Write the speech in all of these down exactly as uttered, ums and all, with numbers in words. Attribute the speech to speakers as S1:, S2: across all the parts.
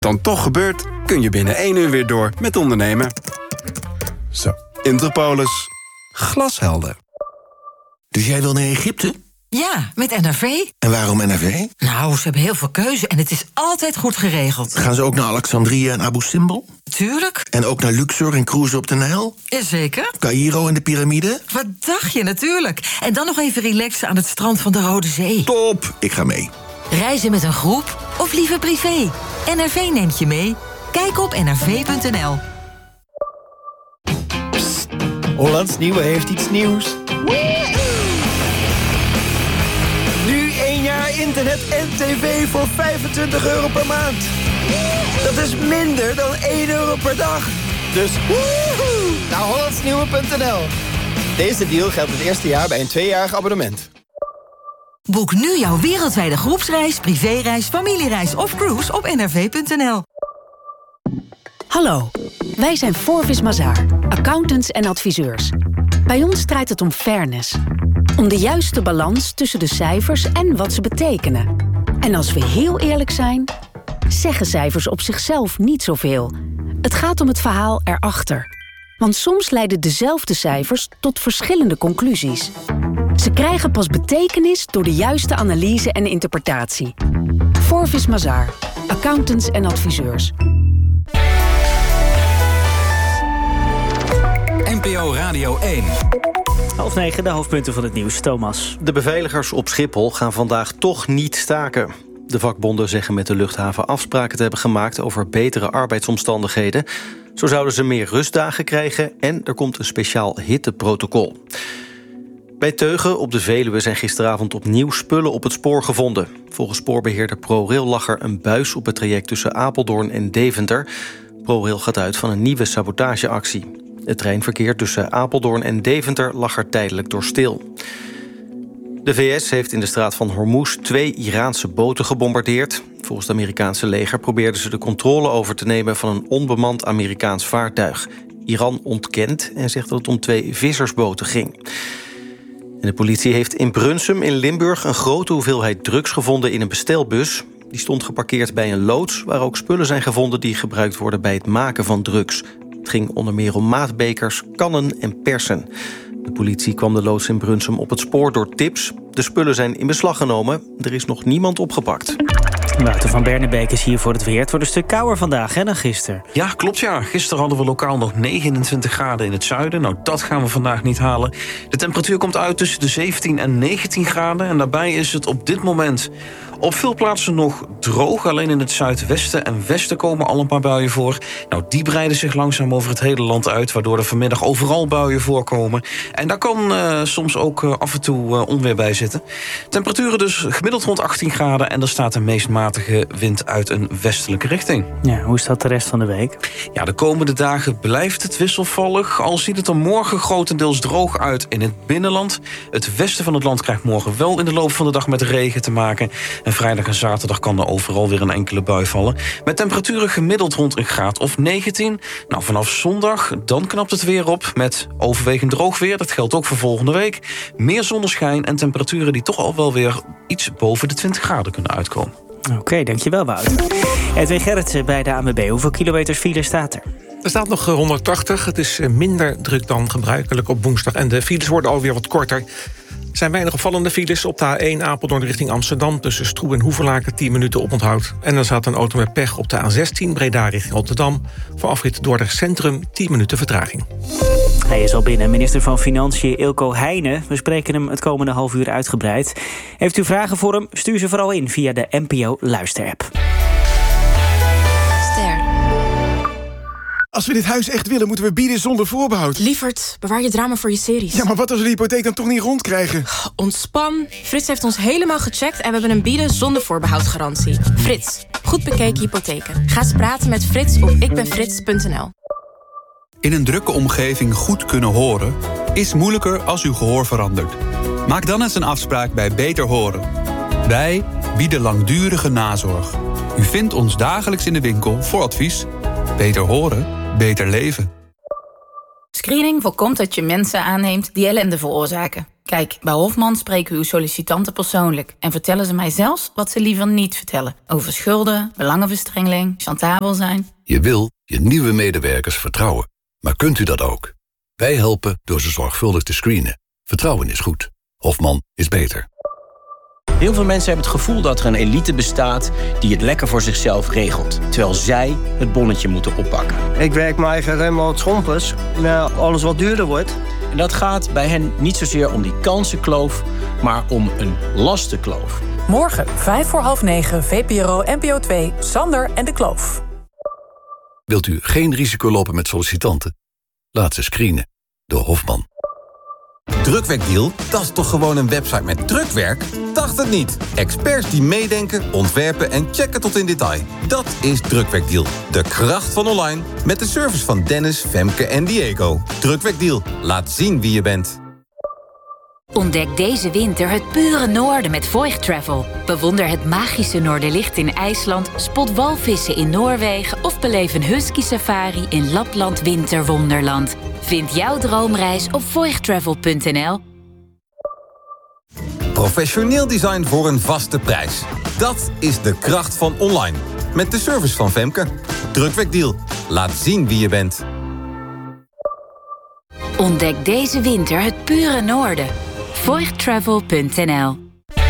S1: dan toch gebeurt, kun je binnen één uur weer door met ondernemen. Zo. Interpolis. Glashelder.
S2: Dus jij wil naar Egypte?
S3: Ja, met N R V.
S2: En waarom N R V?
S3: Nou, ze hebben heel veel keuze en het is altijd goed geregeld.
S2: Gaan ze ook naar Alexandrië en Abu Simbel?
S3: Tuurlijk.
S2: En ook naar Luxor en cruisen op de Nijl?
S3: Jazeker.
S2: Caïro en de piramide?
S3: Wat dacht je, natuurlijk. En dan nog even relaxen aan het strand van de Rode Zee.
S2: Top, ik ga mee.
S3: Reizen met een groep of liever privé? N R V neemt je mee. Kijk op n r v punt n l.
S4: Hollands Nieuwe heeft iets nieuws. Nu één jaar internet en tv voor vijfentwintig euro per maand. Dat is minder dan één euro per dag. Dus woehoe, naar hollandsnieuwe punt n l. Deze deal geldt het eerste jaar bij een tweejarig abonnement.
S3: Boek nu jouw wereldwijde groepsreis, privéreis, familiereis of cruise op n r v punt n l.
S5: Hallo, wij zijn Forvis Mazars, accountants en adviseurs. Bij ons draait het om fairness. Om de juiste balans tussen de cijfers en wat ze betekenen. En als we heel eerlijk zijn, zeggen cijfers op zichzelf niet zoveel. Het gaat om het verhaal erachter. Want soms leiden dezelfde cijfers tot verschillende conclusies. Ze krijgen pas betekenis door de juiste analyse en interpretatie. Forvis Mazars, accountants en adviseurs.
S6: N P O Radio één.
S7: Half negen, de hoofdpunten van het nieuws. Thomas.
S8: De beveiligers op Schiphol gaan vandaag toch niet staken. De vakbonden zeggen met de luchthaven afspraken te hebben gemaakt over betere arbeidsomstandigheden. Zo zouden ze meer rustdagen krijgen en er komt een speciaal hitteprotocol. Bij Teugen op de Veluwe zijn gisteravond opnieuw spullen op het spoor gevonden. Volgens spoorbeheerder ProRail lag er een buis op het traject tussen Apeldoorn en Deventer. ProRail gaat uit van een nieuwe sabotageactie. Het treinverkeer tussen Apeldoorn en Deventer lag er tijdelijk door stil. De V S heeft in de straat van Hormuz twee Iraanse boten gebombardeerd. Volgens het Amerikaanse leger probeerden ze de controle over te nemen van een onbemand Amerikaans vaartuig. Iran ontkent en zegt dat het om twee vissersboten ging. En de politie heeft in Brunsum in Limburg een grote hoeveelheid drugs gevonden in een bestelbus. Die stond geparkeerd bij een loods waar ook spullen zijn gevonden die gebruikt worden bij het maken van drugs. Het ging onder meer om maatbekers, kannen en persen. De politie kwam de loods in Brunsum op het spoor door tips. De spullen zijn in beslag genomen. Er is nog niemand opgepakt.
S7: Wouter van Bernebeek is hier voor het weer. Het wordt een stuk kouder vandaag hè, dan gisteren.
S9: Ja, klopt ja. Gisteren hadden we lokaal nog negenentwintig graden in het zuiden. Nou, dat gaan we vandaag niet halen. De temperatuur komt uit tussen de zeventien en negentien graden. En daarbij is het op dit moment op veel plaatsen nog droog. Alleen in het zuidwesten en westen komen al een paar buien voor. Nou, die breiden zich langzaam over het hele land uit, waardoor er vanmiddag overal buien voorkomen. En daar kan uh, soms ook uh, af en toe uh, onweer bij zitten. Temperaturen dus gemiddeld rond achttien graden. En er staat een meest matige wind uit een westelijke richting.
S7: Ja, hoe is dat de rest van de week?
S9: Ja, de komende dagen blijft het wisselvallig. Al ziet het er morgen grotendeels droog uit in het binnenland. Het westen van het land krijgt morgen wel in de loop van de dag met regen te maken. En vrijdag en zaterdag kan er overal weer een enkele bui vallen. Met temperaturen gemiddeld rond een graad of negentien. Nou, vanaf zondag, dan knapt het weer op met overwegend droog weer. Dat geldt ook voor volgende week. Meer zonneschijn en temperaturen die toch al wel weer iets boven de twintig graden kunnen uitkomen.
S7: Oké, okay, dankjewel Wouter. Edwin Gerritsen bij de A N W B. Hoeveel kilometers file staat er?
S10: Er staat nog honderdtachtig. Het is minder druk dan gebruikelijk op woensdag. En de files worden alweer wat korter. Er zijn weinig opvallende files op de A één Apeldoorn richting Amsterdam. Tussen Stroe en Hoevelaken tien minuten oponthoud. En er zat een auto met pech op de A zestien Breda richting Rotterdam. Voor afrit Dordrecht Centrum tien minuten vertraging.
S7: Hij is al binnen, minister van Financiën Eelco Heijnen. We spreken hem het komende half uur uitgebreid. Heeft u vragen voor hem? Stuur ze vooral in via de N P O Luisterapp.
S11: Als we dit huis echt willen, moeten we bieden zonder voorbehoud.
S12: Lievert, bewaar je drama voor je series.
S11: Ja, maar wat als we de hypotheek dan toch niet rondkrijgen?
S12: Ontspan. Frits heeft ons helemaal gecheckt en we hebben een bieden zonder voorbehoud garantie. Frits, goed bekeken hypotheken. Ga eens praten met Frits op ikbenfrits punt n l.
S13: In een drukke omgeving goed kunnen horen is moeilijker als uw gehoor verandert. Maak dan eens een afspraak bij Beter Horen. Wij bieden langdurige nazorg. U vindt ons dagelijks in de winkel voor advies. Beter horen, beter leven.
S14: Screening voorkomt dat je mensen aanneemt die ellende veroorzaken. Kijk, bij Hofman spreken uw sollicitanten persoonlijk en vertellen ze mij zelfs wat ze liever niet vertellen. Over schulden, belangenverstrengeling, chantabel zijn.
S15: Je wil je nieuwe medewerkers vertrouwen. Maar kunt u dat ook? Wij helpen door ze zorgvuldig te screenen. Vertrouwen is goed. Hofman is beter.
S16: Heel veel mensen hebben het gevoel dat er een elite bestaat die het lekker voor zichzelf regelt. Terwijl zij het bonnetje moeten oppakken.
S4: Ik werk maar even helemaal schompers. Nou, alles wat duurder wordt.
S16: En dat gaat bij hen niet zozeer om die kansenkloof, maar om een lastenkloof.
S17: Morgen, vijf voor half negen, V P R O N P O twee, Sander en de Kloof.
S15: Wilt u geen risico lopen met sollicitanten? Laat ze screenen door Hofman.
S18: Drukwerkdeal, dat is toch gewoon een website met drukwerk? Dacht het niet. Experts die meedenken, ontwerpen en checken tot in detail. Dat is Drukwerkdeal. De kracht van online. Met de service van Dennis, Femke en Diego. Drukwerkdeal. Laat zien wie je bent.
S19: Ontdek deze winter het pure noorden met Voigt Travel. Bewonder het magische Noorderlicht in IJsland, spot walvissen in Noorwegen of beleef een husky safari in Lapland Winterwonderland. Vind jouw droomreis op voigt travel punt n l.
S18: Professioneel design voor een vaste prijs. Dat is de kracht van online. Met de service van Femke. Drukwerkdeal. Laat zien wie je bent.
S19: Ontdek deze winter het pure noorden. voigt travel punt n l.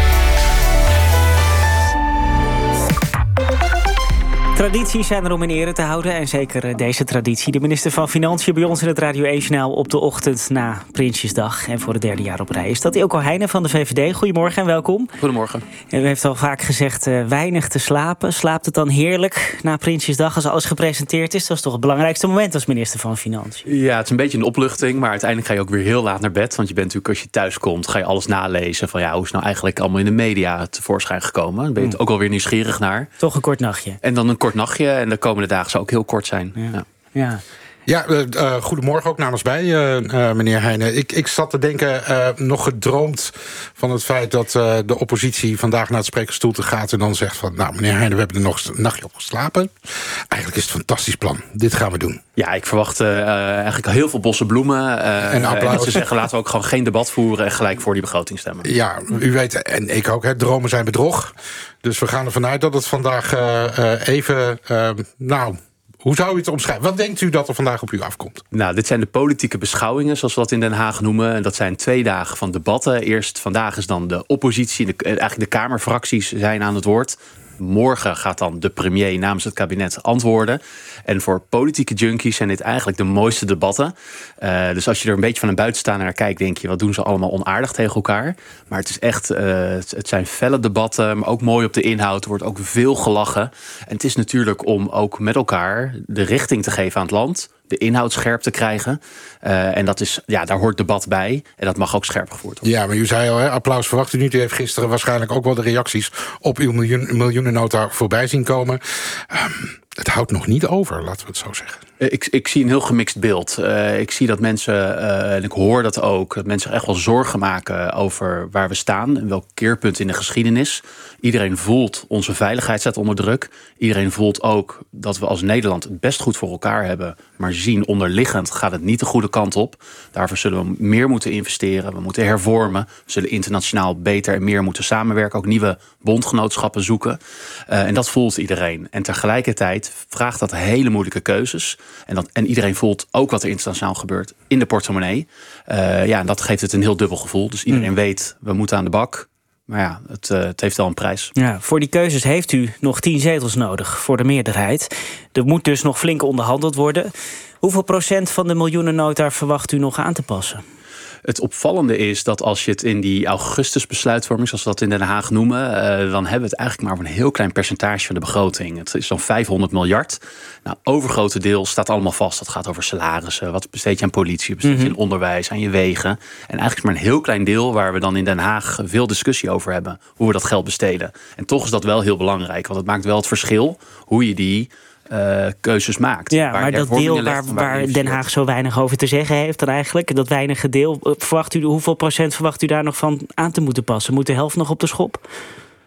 S7: Tradities zijn er om in ere te houden en zeker deze traditie. De minister van Financiën bij ons in het Radio één-journaal op de ochtend na Prinsjesdag. En voor het derde jaar op rij is dat Eelco Heijnen van de V V D. Goedemorgen en welkom.
S20: Goedemorgen.
S7: U heeft al vaak gezegd uh, weinig te slapen. Slaapt het dan heerlijk na Prinsjesdag als alles gepresenteerd is? Dat is toch het belangrijkste moment als minister van Financiën?
S20: Ja, het is een beetje een opluchting, maar uiteindelijk ga je ook weer heel laat naar bed. Want je bent natuurlijk, als je thuis komt, ga je alles nalezen van ja, hoe is nou eigenlijk allemaal in de media tevoorschijn gekomen? Dan ben je hmm. ook alweer nieuwsgierig naar.
S7: Toch een kort nachtje.
S20: En dan een kort nachtje en de komende dagen zou ook heel kort zijn. Ja. Ja.
S7: ja.
S21: Ja, uh, uh, goedemorgen ook namens mij, uh, uh, meneer Heijnen. Ik, ik zat te denken, uh, nog gedroomd van het feit dat uh, de oppositie vandaag naar het spreekstoelte gaat en dan zegt van, nou meneer Heijnen, we hebben er nog een nachtje op geslapen. Eigenlijk is het een fantastisch plan. Dit gaan we doen.
S20: Ja, ik verwacht uh, eigenlijk heel veel bosse bloemen. Uh, en applaus. En dat ze zeggen, laten we ook gewoon geen debat voeren en gelijk voor die begroting stemmen.
S21: Ja, u weet, en ik ook, hè, dromen zijn bedrog. Dus we gaan ervan uit dat het vandaag uh, uh, even, uh, nou... Hoe zou u het omschrijven? Wat denkt u dat er vandaag op u afkomt?
S20: Nou, dit zijn de politieke beschouwingen, zoals we dat in Den Haag noemen. En dat zijn twee dagen van debatten. Eerst vandaag is dan de oppositie, de, eigenlijk de Kamerfracties zijn aan het woord. Morgen gaat dan de premier namens het kabinet antwoorden. En voor politieke junkies zijn dit eigenlijk de mooiste debatten. Uh, dus als je er een beetje van een buitenstaander naar kijkt, denk je, wat doen ze allemaal onaardig tegen elkaar? Maar het is echt, uh, het, het zijn felle debatten, maar ook mooi op de inhoud. Er wordt ook veel gelachen. En het is natuurlijk om ook met elkaar de richting te geven aan het land, de inhoud scherp te krijgen. Uh, en dat is, ja, daar hoort debat bij. En dat mag ook scherp gevoerd worden.
S21: Ja, maar u zei al, hè, applaus verwacht u niet. U heeft gisteren waarschijnlijk ook wel de reacties op uw miljoen, miljoenennota voorbij zien komen. Um, het houdt nog niet over, laten we het zo zeggen.
S20: Ik, ik zie een heel gemixt beeld. Uh, ik zie dat mensen, uh, en ik hoor dat ook, dat mensen zich echt wel zorgen maken over waar we staan en welk keerpunt in de geschiedenis. Iedereen voelt onze veiligheid staat onder druk. Iedereen voelt ook dat we als Nederland het best goed voor elkaar hebben, maar zien onderliggend gaat het niet de goede kant op. Daarvoor zullen we meer moeten investeren, we moeten hervormen, we zullen internationaal beter en meer moeten samenwerken, ook nieuwe bondgenootschappen zoeken. Uh, en dat voelt iedereen. En tegelijkertijd vraagt dat hele moeilijke keuzes. En, dat, en iedereen voelt ook wat er internationaal gebeurt in de portemonnee. Uh, ja, en dat geeft het een heel dubbel gevoel. Dus iedereen mm. weet, we moeten aan de bak. Maar ja, het, uh, het heeft wel een prijs.
S7: Ja, voor die keuzes heeft u nog tien zetels nodig voor de meerderheid. Er moet dus nog flink onderhandeld worden. Hoeveel procent van de miljoenennota verwacht u nog aan te passen?
S20: Het opvallende is dat als je het in die augustusbesluitvorming, zoals we dat in Den Haag noemen, uh, dan hebben we het eigenlijk maar over een heel klein percentage van de begroting. Het is zo'n vijfhonderd miljard. Nou, overgrote deel staat allemaal vast. Dat gaat over salarissen. Wat besteed je aan politie? Besteed je mm-hmm. in onderwijs, aan je wegen? En eigenlijk is maar een heel klein deel waar we dan in Den Haag veel discussie over hebben. Hoe we dat geld besteden. En toch is dat wel heel belangrijk. Want het maakt wel het verschil hoe je die Uh, keuzes maakt.
S7: Ja, maar dat deel waar, waar Den Haag zo weinig over te zeggen heeft dan eigenlijk, dat weinige deel, verwacht u, hoeveel procent verwacht u daar nog van aan te moeten passen? Moet de helft nog op de schop?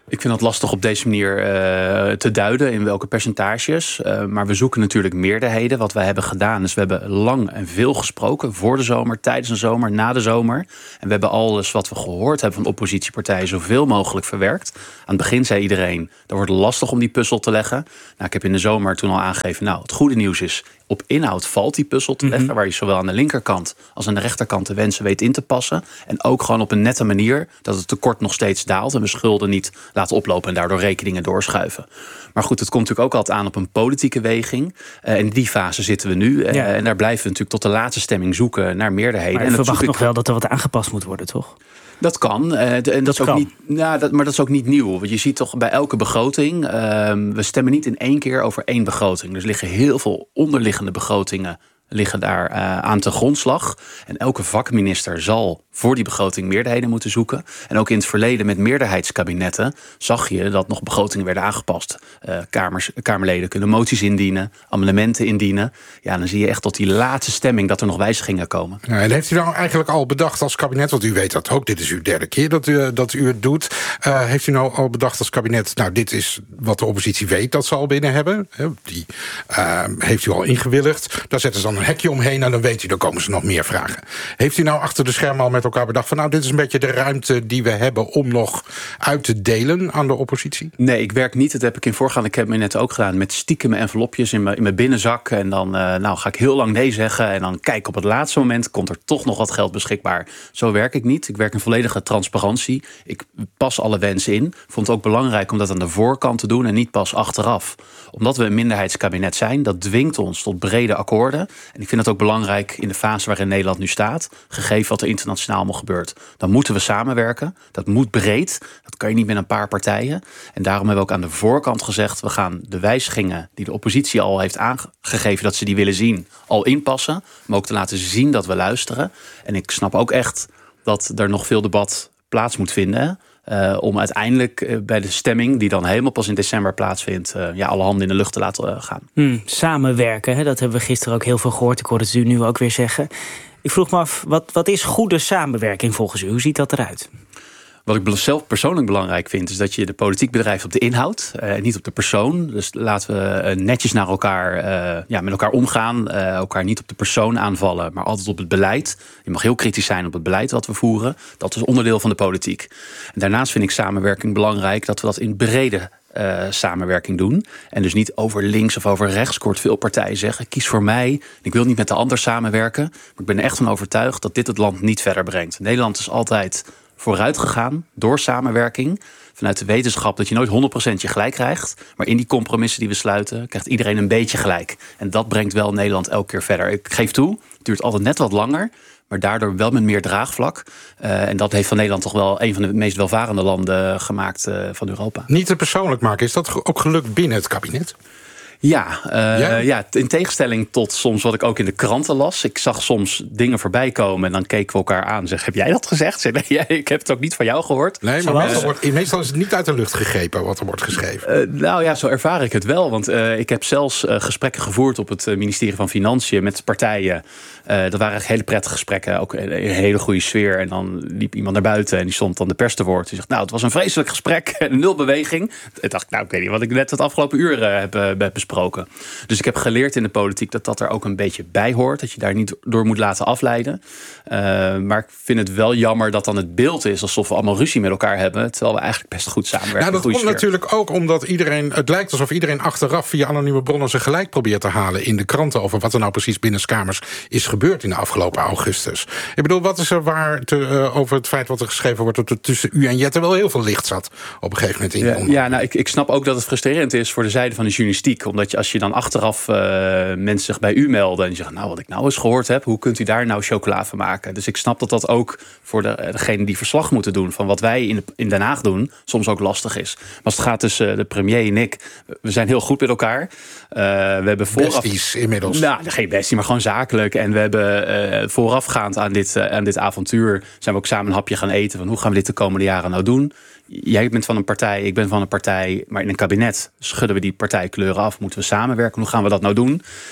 S20: Ik vind dat lastig op deze manier uh, te duiden in welke percentages. Uh, maar we zoeken natuurlijk meerderheden. Wat wij hebben gedaan is we hebben lang en veel gesproken. Voor de zomer, tijdens de zomer, na de zomer. En we hebben alles wat we gehoord hebben van oppositiepartijen zoveel mogelijk verwerkt. Aan het begin zei iedereen, dat wordt lastig om die puzzel te leggen. Nou, ik heb in de zomer toen al aangegeven, nou, het goede nieuws is, op inhoud valt die puzzel te leggen, mm-hmm. waar je zowel aan de linkerkant als aan de rechterkant de wensen weet in te passen. En ook gewoon op een nette manier dat het tekort nog steeds daalt en we schulden niet laten oplopen en daardoor rekeningen doorschuiven. Maar goed, het komt natuurlijk ook altijd aan op een politieke weging. Uh, in die fase zitten we nu. Uh, ja. En daar blijven we natuurlijk tot de laatste stemming zoeken naar meerderheden.
S7: Maar je
S20: en
S7: verwacht
S20: ik...
S7: nog wel dat er wat aangepast moet worden, toch?
S20: Dat kan. Uh, en dat, dat is ook
S7: kan.
S20: niet, nou, dat, maar dat is ook niet nieuw. Want je ziet toch bij elke begroting, uh, we stemmen niet in één keer over één begroting. Dus er liggen heel veel onderliggende begrotingen liggen daar uh, aan ten grondslag. En elke vakminister zal voor die begroting meerderheden moeten zoeken. En ook in het verleden met meerderheidskabinetten zag je dat nog begrotingen werden aangepast. Uh, kamers, Kamerleden kunnen moties indienen, amendementen indienen. Ja, dan zie je echt tot die laatste stemming dat er nog wijzigingen komen.
S21: Ja, en heeft u nou eigenlijk al bedacht als kabinet, want u weet dat ook, dit is uw derde keer dat u, dat u het doet. Uh, heeft u nou al bedacht als kabinet, nou, dit is wat de oppositie weet dat ze al binnen hebben. Die uh, heeft u al ingewilligd. Daar zetten ze dan een hekje omheen en dan weet u, dan komen ze nog meer vragen. Heeft u nou achter de schermen al met elkaar bedacht van, nou, dit is een beetje de ruimte die we hebben om nog uit te delen aan de oppositie?
S20: Nee, ik werk niet, dat heb ik in voorgaande kabinetten ook gedaan, met stiekem envelopjes in mijn, in mijn binnenzak. En dan uh, nou, ga ik heel lang nee zeggen en dan kijk op het laatste moment komt er toch nog wat geld beschikbaar. Zo werk ik niet. Ik werk in volledige transparantie. Ik pas alle wensen in. Ik vond het ook belangrijk om dat aan de voorkant te doen en niet pas achteraf. Omdat we een minderheidskabinet zijn, dat dwingt ons tot brede akkoorden. En ik vind het ook belangrijk in de fase waarin Nederland nu staat, gegeven wat er internationaal allemaal gebeurt. Dan moeten we samenwerken. Dat moet breed. Dat kan je niet met een paar partijen. En daarom hebben we ook aan de voorkant gezegd, we gaan de wijzigingen die de oppositie al heeft aangegeven dat ze die willen zien, al inpassen. Maar ook te laten zien dat we luisteren. En ik snap ook echt dat er nog veel debat plaats moet vinden. Uh, om uiteindelijk uh, bij de stemming, die dan helemaal pas in december plaatsvindt, uh, ja, alle handen in de lucht te laten uh, gaan.
S7: Hmm, samenwerken, hè, dat hebben we gisteren ook heel veel gehoord. Ik hoorde het u nu ook weer zeggen. Ik vroeg me af, wat, wat is goede samenwerking volgens u? Hoe ziet dat eruit?
S20: Wat ik zelf persoonlijk belangrijk vind, is dat je de politiek bedrijft op de inhoud, uh, niet op de persoon. Dus laten we uh, netjes naar elkaar, uh, ja, met elkaar omgaan, uh, elkaar niet op de persoon aanvallen, maar altijd op het beleid. Je mag heel kritisch zijn op het beleid wat we voeren. Dat is onderdeel van de politiek. En daarnaast vind ik samenwerking belangrijk dat we dat in brede Uh, samenwerking doen. En dus niet over links of over rechts. Ik hoor veel partijen zeggen, kies voor mij. Ik wil niet met de ander samenwerken. Maar ik ben er echt van overtuigd dat dit het land niet verder brengt. Nederland is altijd vooruit gegaan door samenwerking. Vanuit de wetenschap dat je nooit honderd procent je gelijk krijgt. Maar in die compromissen die we sluiten, krijgt iedereen een beetje gelijk. En dat brengt wel Nederland elke keer verder. Ik geef toe, het duurt altijd net wat langer, maar daardoor wel met meer draagvlak. Uh, en dat heeft van Nederland toch wel een van de meest welvarende landen gemaakt uh, van Europa.
S21: Niet te persoonlijk maken, is dat ook gelukt binnen het kabinet?
S20: Ja, uh, ja? ja, in tegenstelling tot soms wat ik ook in de kranten las. Ik zag soms dingen voorbij komen en dan keken we elkaar aan en zeggen, heb jij dat gezegd? Zeg, nee, ik heb het ook niet van jou gehoord.
S21: Nee, maar meestal, wordt, meestal is het niet uit de lucht gegrepen wat er wordt geschreven.
S20: Uh, nou ja, zo ervaar ik het wel. Want uh, ik heb zelfs uh, gesprekken gevoerd op het ministerie van Financiën met partijen. Uh, dat waren eigenlijk hele prettige gesprekken, ook een hele goede sfeer. En dan liep iemand naar buiten en die stond dan de pers te woord. Die zegt, nou, het was een vreselijk gesprek, nul beweging. Ik dacht, nou, ik weet niet wat ik net het afgelopen uur uh, heb, uh, heb besproken. Dus ik heb geleerd in de politiek dat dat er ook een beetje bij hoort. Dat je daar niet door moet laten afleiden. Uh, maar ik vind het wel jammer dat dan het beeld is alsof we allemaal ruzie met elkaar hebben. Terwijl we eigenlijk best goed samenwerken.
S21: Nou, dat komt sfeer. Natuurlijk ook omdat iedereen, het lijkt alsof iedereen achteraf via anonieme bronnen zijn gelijk probeert te halen in de kranten over wat er nou precies binnenskamers is gebeurd in de afgelopen augustus. Ik bedoel, wat is er waar te, uh, over het feit wat er geschreven wordt dat er tussen u en Jette wel heel veel licht zat op een gegeven moment in de
S20: Ja, ja nou, ik, ik snap ook dat het frustrerend is voor de zijde van de journalistiek. Omdat je, als je dan achteraf uh, mensen zich bij u melden en die zeggen, nou, wat ik nou eens gehoord heb, hoe kunt u daar nou chocola van maken? Dus ik snap dat dat ook voor de, degene die verslag moeten doen van wat wij in, de, in Den Haag doen, soms ook lastig is. Maar als het gaat tussen de premier en ik, we zijn heel goed met elkaar. Uh, we hebben vooraf,
S21: besties inmiddels.
S20: Nou, geen bestie, maar gewoon zakelijk. En we hebben uh, voorafgaand aan dit, uh, aan dit avontuur zijn we ook samen een hapje gaan eten van hoe gaan we dit de komende jaren nou doen? Jij bent van een partij, ik ben van een partij, maar in een kabinet schudden we die partijkleuren af. Moeten we samenwerken? Hoe gaan we dat nou doen?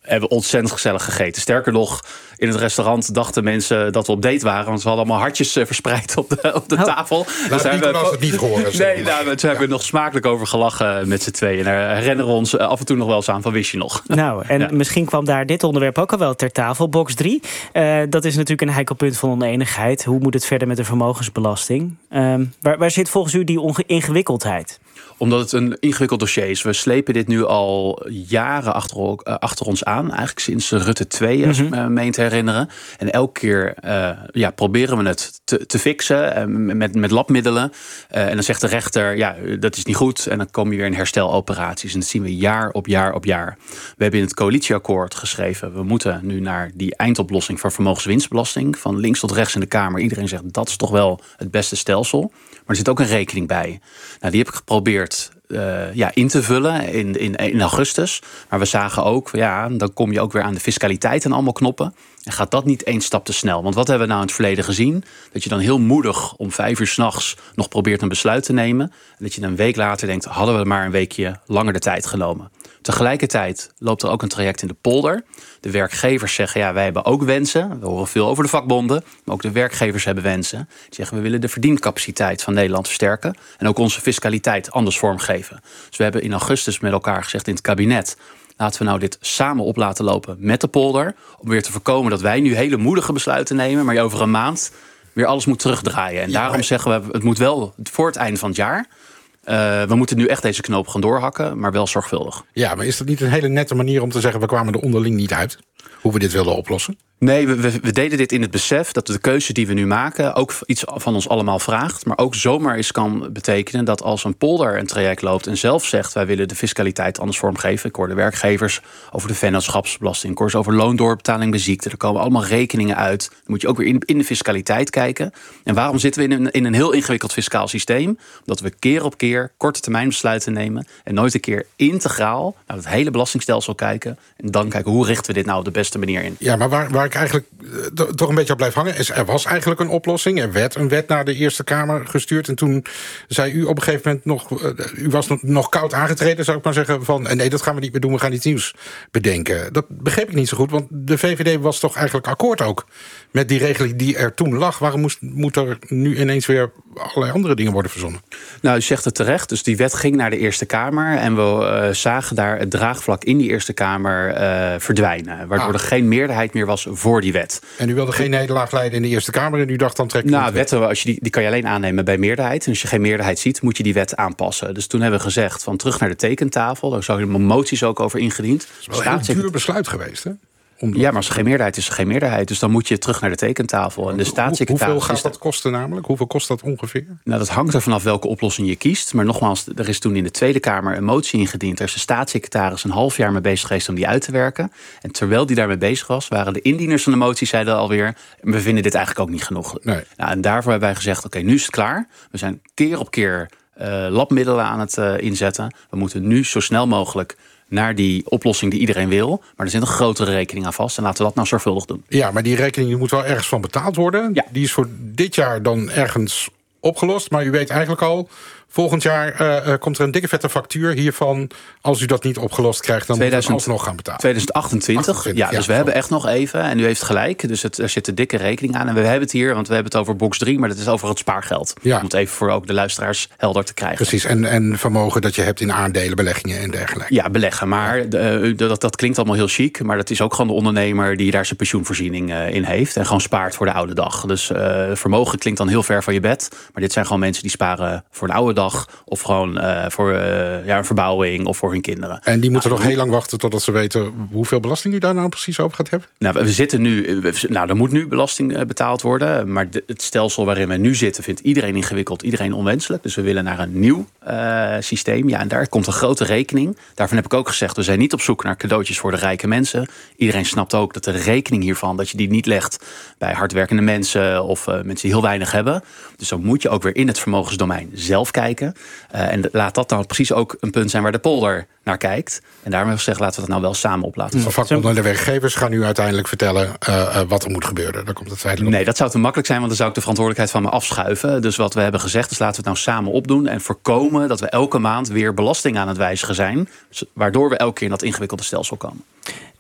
S20: hebben we ontzettend gezellig gegeten. Sterker nog, in het restaurant dachten mensen dat we op date waren. Want ze hadden allemaal hartjes verspreid op de, op de oh. tafel.
S21: Laat dus Nicolas het niet horen.
S20: Nee, nou, daar hebben we nog smakelijk over gelachen met z'n tweeën. En daar herinneren we ons af en toe nog wel eens aan van wist je nog.
S7: Nou, en ja. misschien kwam daar dit onderwerp ook al wel ter tafel. Box drie, uh, dat is natuurlijk een heikel punt van oneenigheid. Hoe moet het verder met de vermogensbelasting? Uh, waar, waar zit volgens u die onge- ingewikkeldheid?
S20: Omdat het een ingewikkeld dossier is. We slepen dit nu al jaren achter, uh, achter ons aan. Eigenlijk sinds Rutte twee, als mm-hmm. ik me meen te herinneren. En elke keer uh, ja, proberen we het te, te fixen uh, met, met labmiddelen. Uh, en dan zegt de rechter, ja, dat is niet goed. En dan kom je weer in hersteloperaties. En dat zien we jaar op jaar op jaar. We hebben in het coalitieakkoord geschreven, we moeten nu naar die eindoplossing voor vermogenswinstbelasting. Van links tot rechts in de Kamer. Iedereen zegt, dat is toch wel het beste stelsel. Maar er zit ook een rekening bij. Nou, die heb ik geprobeerd uh, ja, in te vullen in, in, in augustus. Maar we zagen ook, ja, dan kom je ook weer aan de fiscaliteit en allemaal knoppen. En gaat dat niet één stap te snel? Want wat hebben we nou in het verleden gezien? Dat je dan heel moedig om vijf uur 's nachts nog probeert een besluit te nemen. En dat je dan een week later denkt, hadden we maar een weekje langer de tijd genomen. Tegelijkertijd loopt er ook een traject in de polder. De werkgevers zeggen, ja, wij hebben ook wensen. We horen veel over de vakbonden. Maar ook de werkgevers hebben wensen. Die zeggen, we willen de verdiencapaciteit van Nederland versterken. En ook onze fiscaliteit anders vormgeven. Dus we hebben in augustus met elkaar gezegd in het kabinet, laten we nou dit samen op laten lopen met de polder. Om weer te voorkomen dat wij nu hele moedige besluiten nemen. Maar je over een maand weer alles moet terugdraaien. En ja, daarom maar zeggen we, het moet wel voor het einde van het jaar. Uh, we moeten nu echt deze knoop gaan doorhakken, maar wel zorgvuldig.
S21: Ja, maar is dat niet een hele nette manier om te zeggen, we kwamen er onderling niet uit? Hoe we dit wilden oplossen?
S20: Nee, we, we, we deden dit in het besef dat de keuze die we nu maken ook iets van ons allemaal vraagt. Maar ook zomaar eens kan betekenen dat als een polder een traject loopt en zelf zegt, wij willen de fiscaliteit anders vormgeven. Ik hoor de werkgevers over de vennootschapsbelasting. Ik hoor ze over loondoorbetaling bij ziekte. Er komen allemaal rekeningen uit. Dan moet je ook weer in, in de fiscaliteit kijken. En waarom zitten we in een, in een heel ingewikkeld fiscaal systeem? Omdat we keer op keer korte termijn besluiten nemen en nooit een keer integraal naar het hele belastingstelsel kijken. En dan kijken, hoe richten we dit nou op de beste manier in?
S21: Ja, maar waar, waar ik eigenlijk uh, toch een beetje op blijf hangen is, er was eigenlijk een oplossing. Er werd een wet naar de Eerste Kamer gestuurd. En toen zei u op een gegeven moment nog, uh, u was nog, nog koud aangetreden, zou ik maar zeggen, van nee, dat gaan we niet meer doen, we gaan iets nieuws bedenken. Dat begreep ik niet zo goed, want de V V D was toch eigenlijk akkoord ook met die regeling die er toen lag. Waarom moest, moet er nu ineens weer allerlei andere dingen worden verzonnen?
S20: Nou, u zegt het terecht. Dus die wet ging naar de Eerste Kamer en we uh, zagen daar het draagvlak in die Eerste Kamer uh, verdwijnen. Waardoor ah. er geen meerderheid meer was voor die wet.
S21: En u wilde geen nederlaag leiden in de Eerste Kamer en u dacht dan trek je
S20: Nou, wetten, als je die, die kan je alleen aannemen bij meerderheid. En als je geen meerderheid ziet, moet je die wet aanpassen. Dus toen hebben we gezegd van terug naar de tekentafel. Daar zijn moties ook over ingediend.
S21: Dat is wel een duur besluit geweest, hè?
S20: Ja, maar als er geen meerderheid is, er geen meerderheid. Dus dan moet je terug naar de tekentafel. En de staatssecretaris.
S21: Hoeveel gaat dat kosten namelijk? Hoeveel kost dat ongeveer?
S20: Nou, dat hangt er vanaf welke oplossing je kiest. Maar nogmaals, er is toen in de Tweede Kamer een motie ingediend. Er is de staatssecretaris een half jaar mee bezig geweest om die uit te werken. En terwijl die daarmee bezig was, waren de indieners van de motie zeiden alweer, we vinden dit eigenlijk ook niet genoeg.
S21: Nee.
S20: Nou, en daarvoor hebben wij gezegd, oké, okay, nu is het klaar. We zijn keer op keer uh, labmiddelen aan het uh, inzetten. We moeten nu zo snel mogelijk naar die oplossing die iedereen wil. Maar er zit een grotere rekening aan vast. En laten we dat nou zorgvuldig doen.
S21: Ja, maar die rekening die moet wel ergens van betaald worden. Ja. Die is voor dit jaar dan ergens opgelost. Maar u weet eigenlijk al, volgend jaar uh, komt er een dikke vette factuur hiervan. Als u dat niet opgelost krijgt, dan
S20: tweeduizend,
S21: moet u alsnog gaan betalen.
S20: tweeduizend achtentwintig, achtentwintig ja, ja, dus we hebben echt nog even. En u heeft gelijk, dus het, er zit een dikke rekening aan. En we hebben het hier, want we hebben het over box drie, maar dat is over het spaargeld. Ja. Om het even voor ook de luisteraars helder te krijgen.
S21: Precies, en, en vermogen dat je hebt in aandelen, beleggingen en dergelijke.
S20: Ja, beleggen, maar de, dat, dat klinkt allemaal heel chic. Maar dat is ook gewoon de ondernemer die daar zijn pensioenvoorziening uh, in heeft. En gewoon spaart voor de oude dag. Dus uh, vermogen klinkt dan heel ver van je bed. Maar dit zijn gewoon mensen die sparen voor de oude dag. Of gewoon Uh, voor uh, ja, een verbouwing of voor hun kinderen.
S21: En die moeten nou, nog heel lang wachten totdat ze weten hoeveel belasting u daar nou precies over gaat hebben?
S20: Nou, we zitten nu. Nou, er moet nu belasting betaald worden. Maar de, het stelsel waarin we nu zitten vindt iedereen ingewikkeld, iedereen onwenselijk. Dus we willen naar een nieuw uh, systeem. Ja, en daar komt een grote rekening. Daarvan heb ik ook gezegd, we zijn niet op zoek naar cadeautjes voor de rijke mensen. Iedereen snapt ook dat de rekening hiervan, dat je die niet legt bij hardwerkende mensen of uh, mensen die heel weinig hebben. Dus dan moet je ook weer in het vermogensdomein zelf kijken. Uh, en laat dat dan precies ook een punt zijn waar de polder naar kijkt. En daarmee gezegd, laten we dat nou wel samen op laten.
S21: De vakbonden en de werkgevers gaan nu uiteindelijk vertellen uh, uh, wat er moet gebeuren. Daar komt het feitelijk op.
S20: Nee, dat zou te makkelijk zijn, want dan zou ik de verantwoordelijkheid van me afschuiven. Dus wat we hebben gezegd is, laten we het nou samen opdoen en voorkomen dat we elke maand weer belasting aan het wijzigen zijn, waardoor we elke keer in dat ingewikkelde stelsel komen.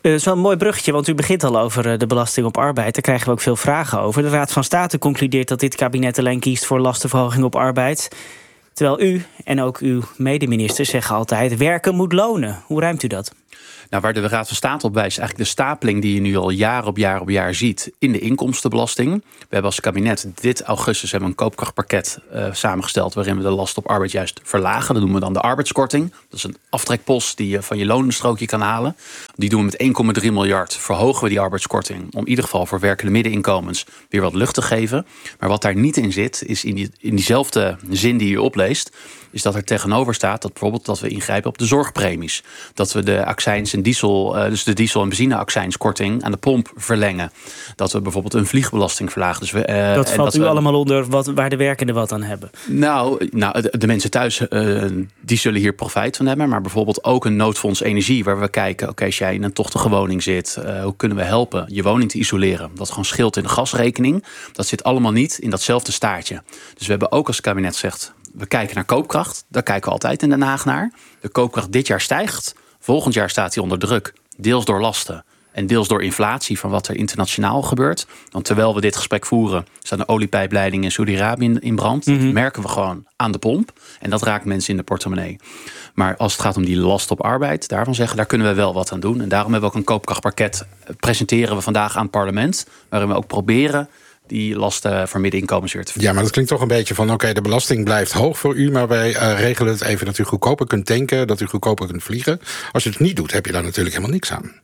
S7: Dat is wel een mooi bruggetje, want u begint al over de belasting op arbeid. Daar krijgen we ook veel vragen over. De Raad van State concludeert dat dit kabinet alleen kiest voor lastenverhoging op arbeid. Terwijl u en ook uw medeministers zeggen altijd, werken moet lonen. Hoe ruimt u dat?
S20: Nou, waar de Raad van State op wijst, is eigenlijk de stapeling die je nu al jaar op jaar op jaar ziet in de inkomstenbelasting. We hebben als kabinet dit augustus hebben een koopkrachtpakket uh, samengesteld waarin we de last op arbeid juist verlagen. Dat noemen we dan de arbeidskorting. Dat is een aftrekpost die je van je loonstrookje kan halen. Die doen we met één komma drie miljard. Verhogen we die arbeidskorting om in ieder geval voor werkende middeninkomens weer wat lucht te geven. Maar wat daar niet in zit, is in, die, in diezelfde zin die u opleest, is dat er tegenover staat dat bijvoorbeeld dat we ingrijpen op de zorgpremies. Dat we de accijns en diesel, uh, dus de diesel- en benzineaccijnskorting aan de pomp verlengen. Dat we bijvoorbeeld een vliegbelasting verlagen. Dus we, uh,
S7: dat valt
S20: dat
S7: u
S20: we,
S7: allemaal onder wat, waar de werkenden wat aan hebben?
S20: Nou, nou de, de mensen thuis uh, die zullen hier profijt van hebben. Maar bijvoorbeeld ook een noodfonds energie waar we kijken, oké, okay, als jij in een tochtige woning zit, uh, hoe kunnen we helpen je woning te isoleren? Dat gewoon scheelt in de gasrekening. Dat zit allemaal niet in datzelfde staartje. Dus we hebben ook als kabinet gezegd, we kijken naar koopkracht. Daar kijken we altijd in Den Haag naar. De koopkracht dit jaar stijgt. Volgend jaar staat hij onder druk. Deels door lasten en deels door inflatie van wat er internationaal gebeurt. Want terwijl we dit gesprek voeren, staan de oliepijpleidingen in Saudi-Arabië in brand. Mm-hmm. Dat merken we gewoon aan de pomp. En dat raakt mensen in de portemonnee. Maar als het gaat om die last op arbeid, daarvan zeggen, daar kunnen we wel wat aan doen. En daarom hebben we ook een koopkrachtpakket, presenteren we vandaag aan het parlement, waarin we ook proberen die lasten voor middeninkomens weer te verdienen.
S21: Ja, maar dat klinkt toch een beetje van, oké, okay, de belasting blijft hoog voor u, maar wij uh, regelen het even dat u goedkoper kunt tanken, dat u goedkoper kunt vliegen. Als je het niet doet, heb je daar natuurlijk helemaal niks aan.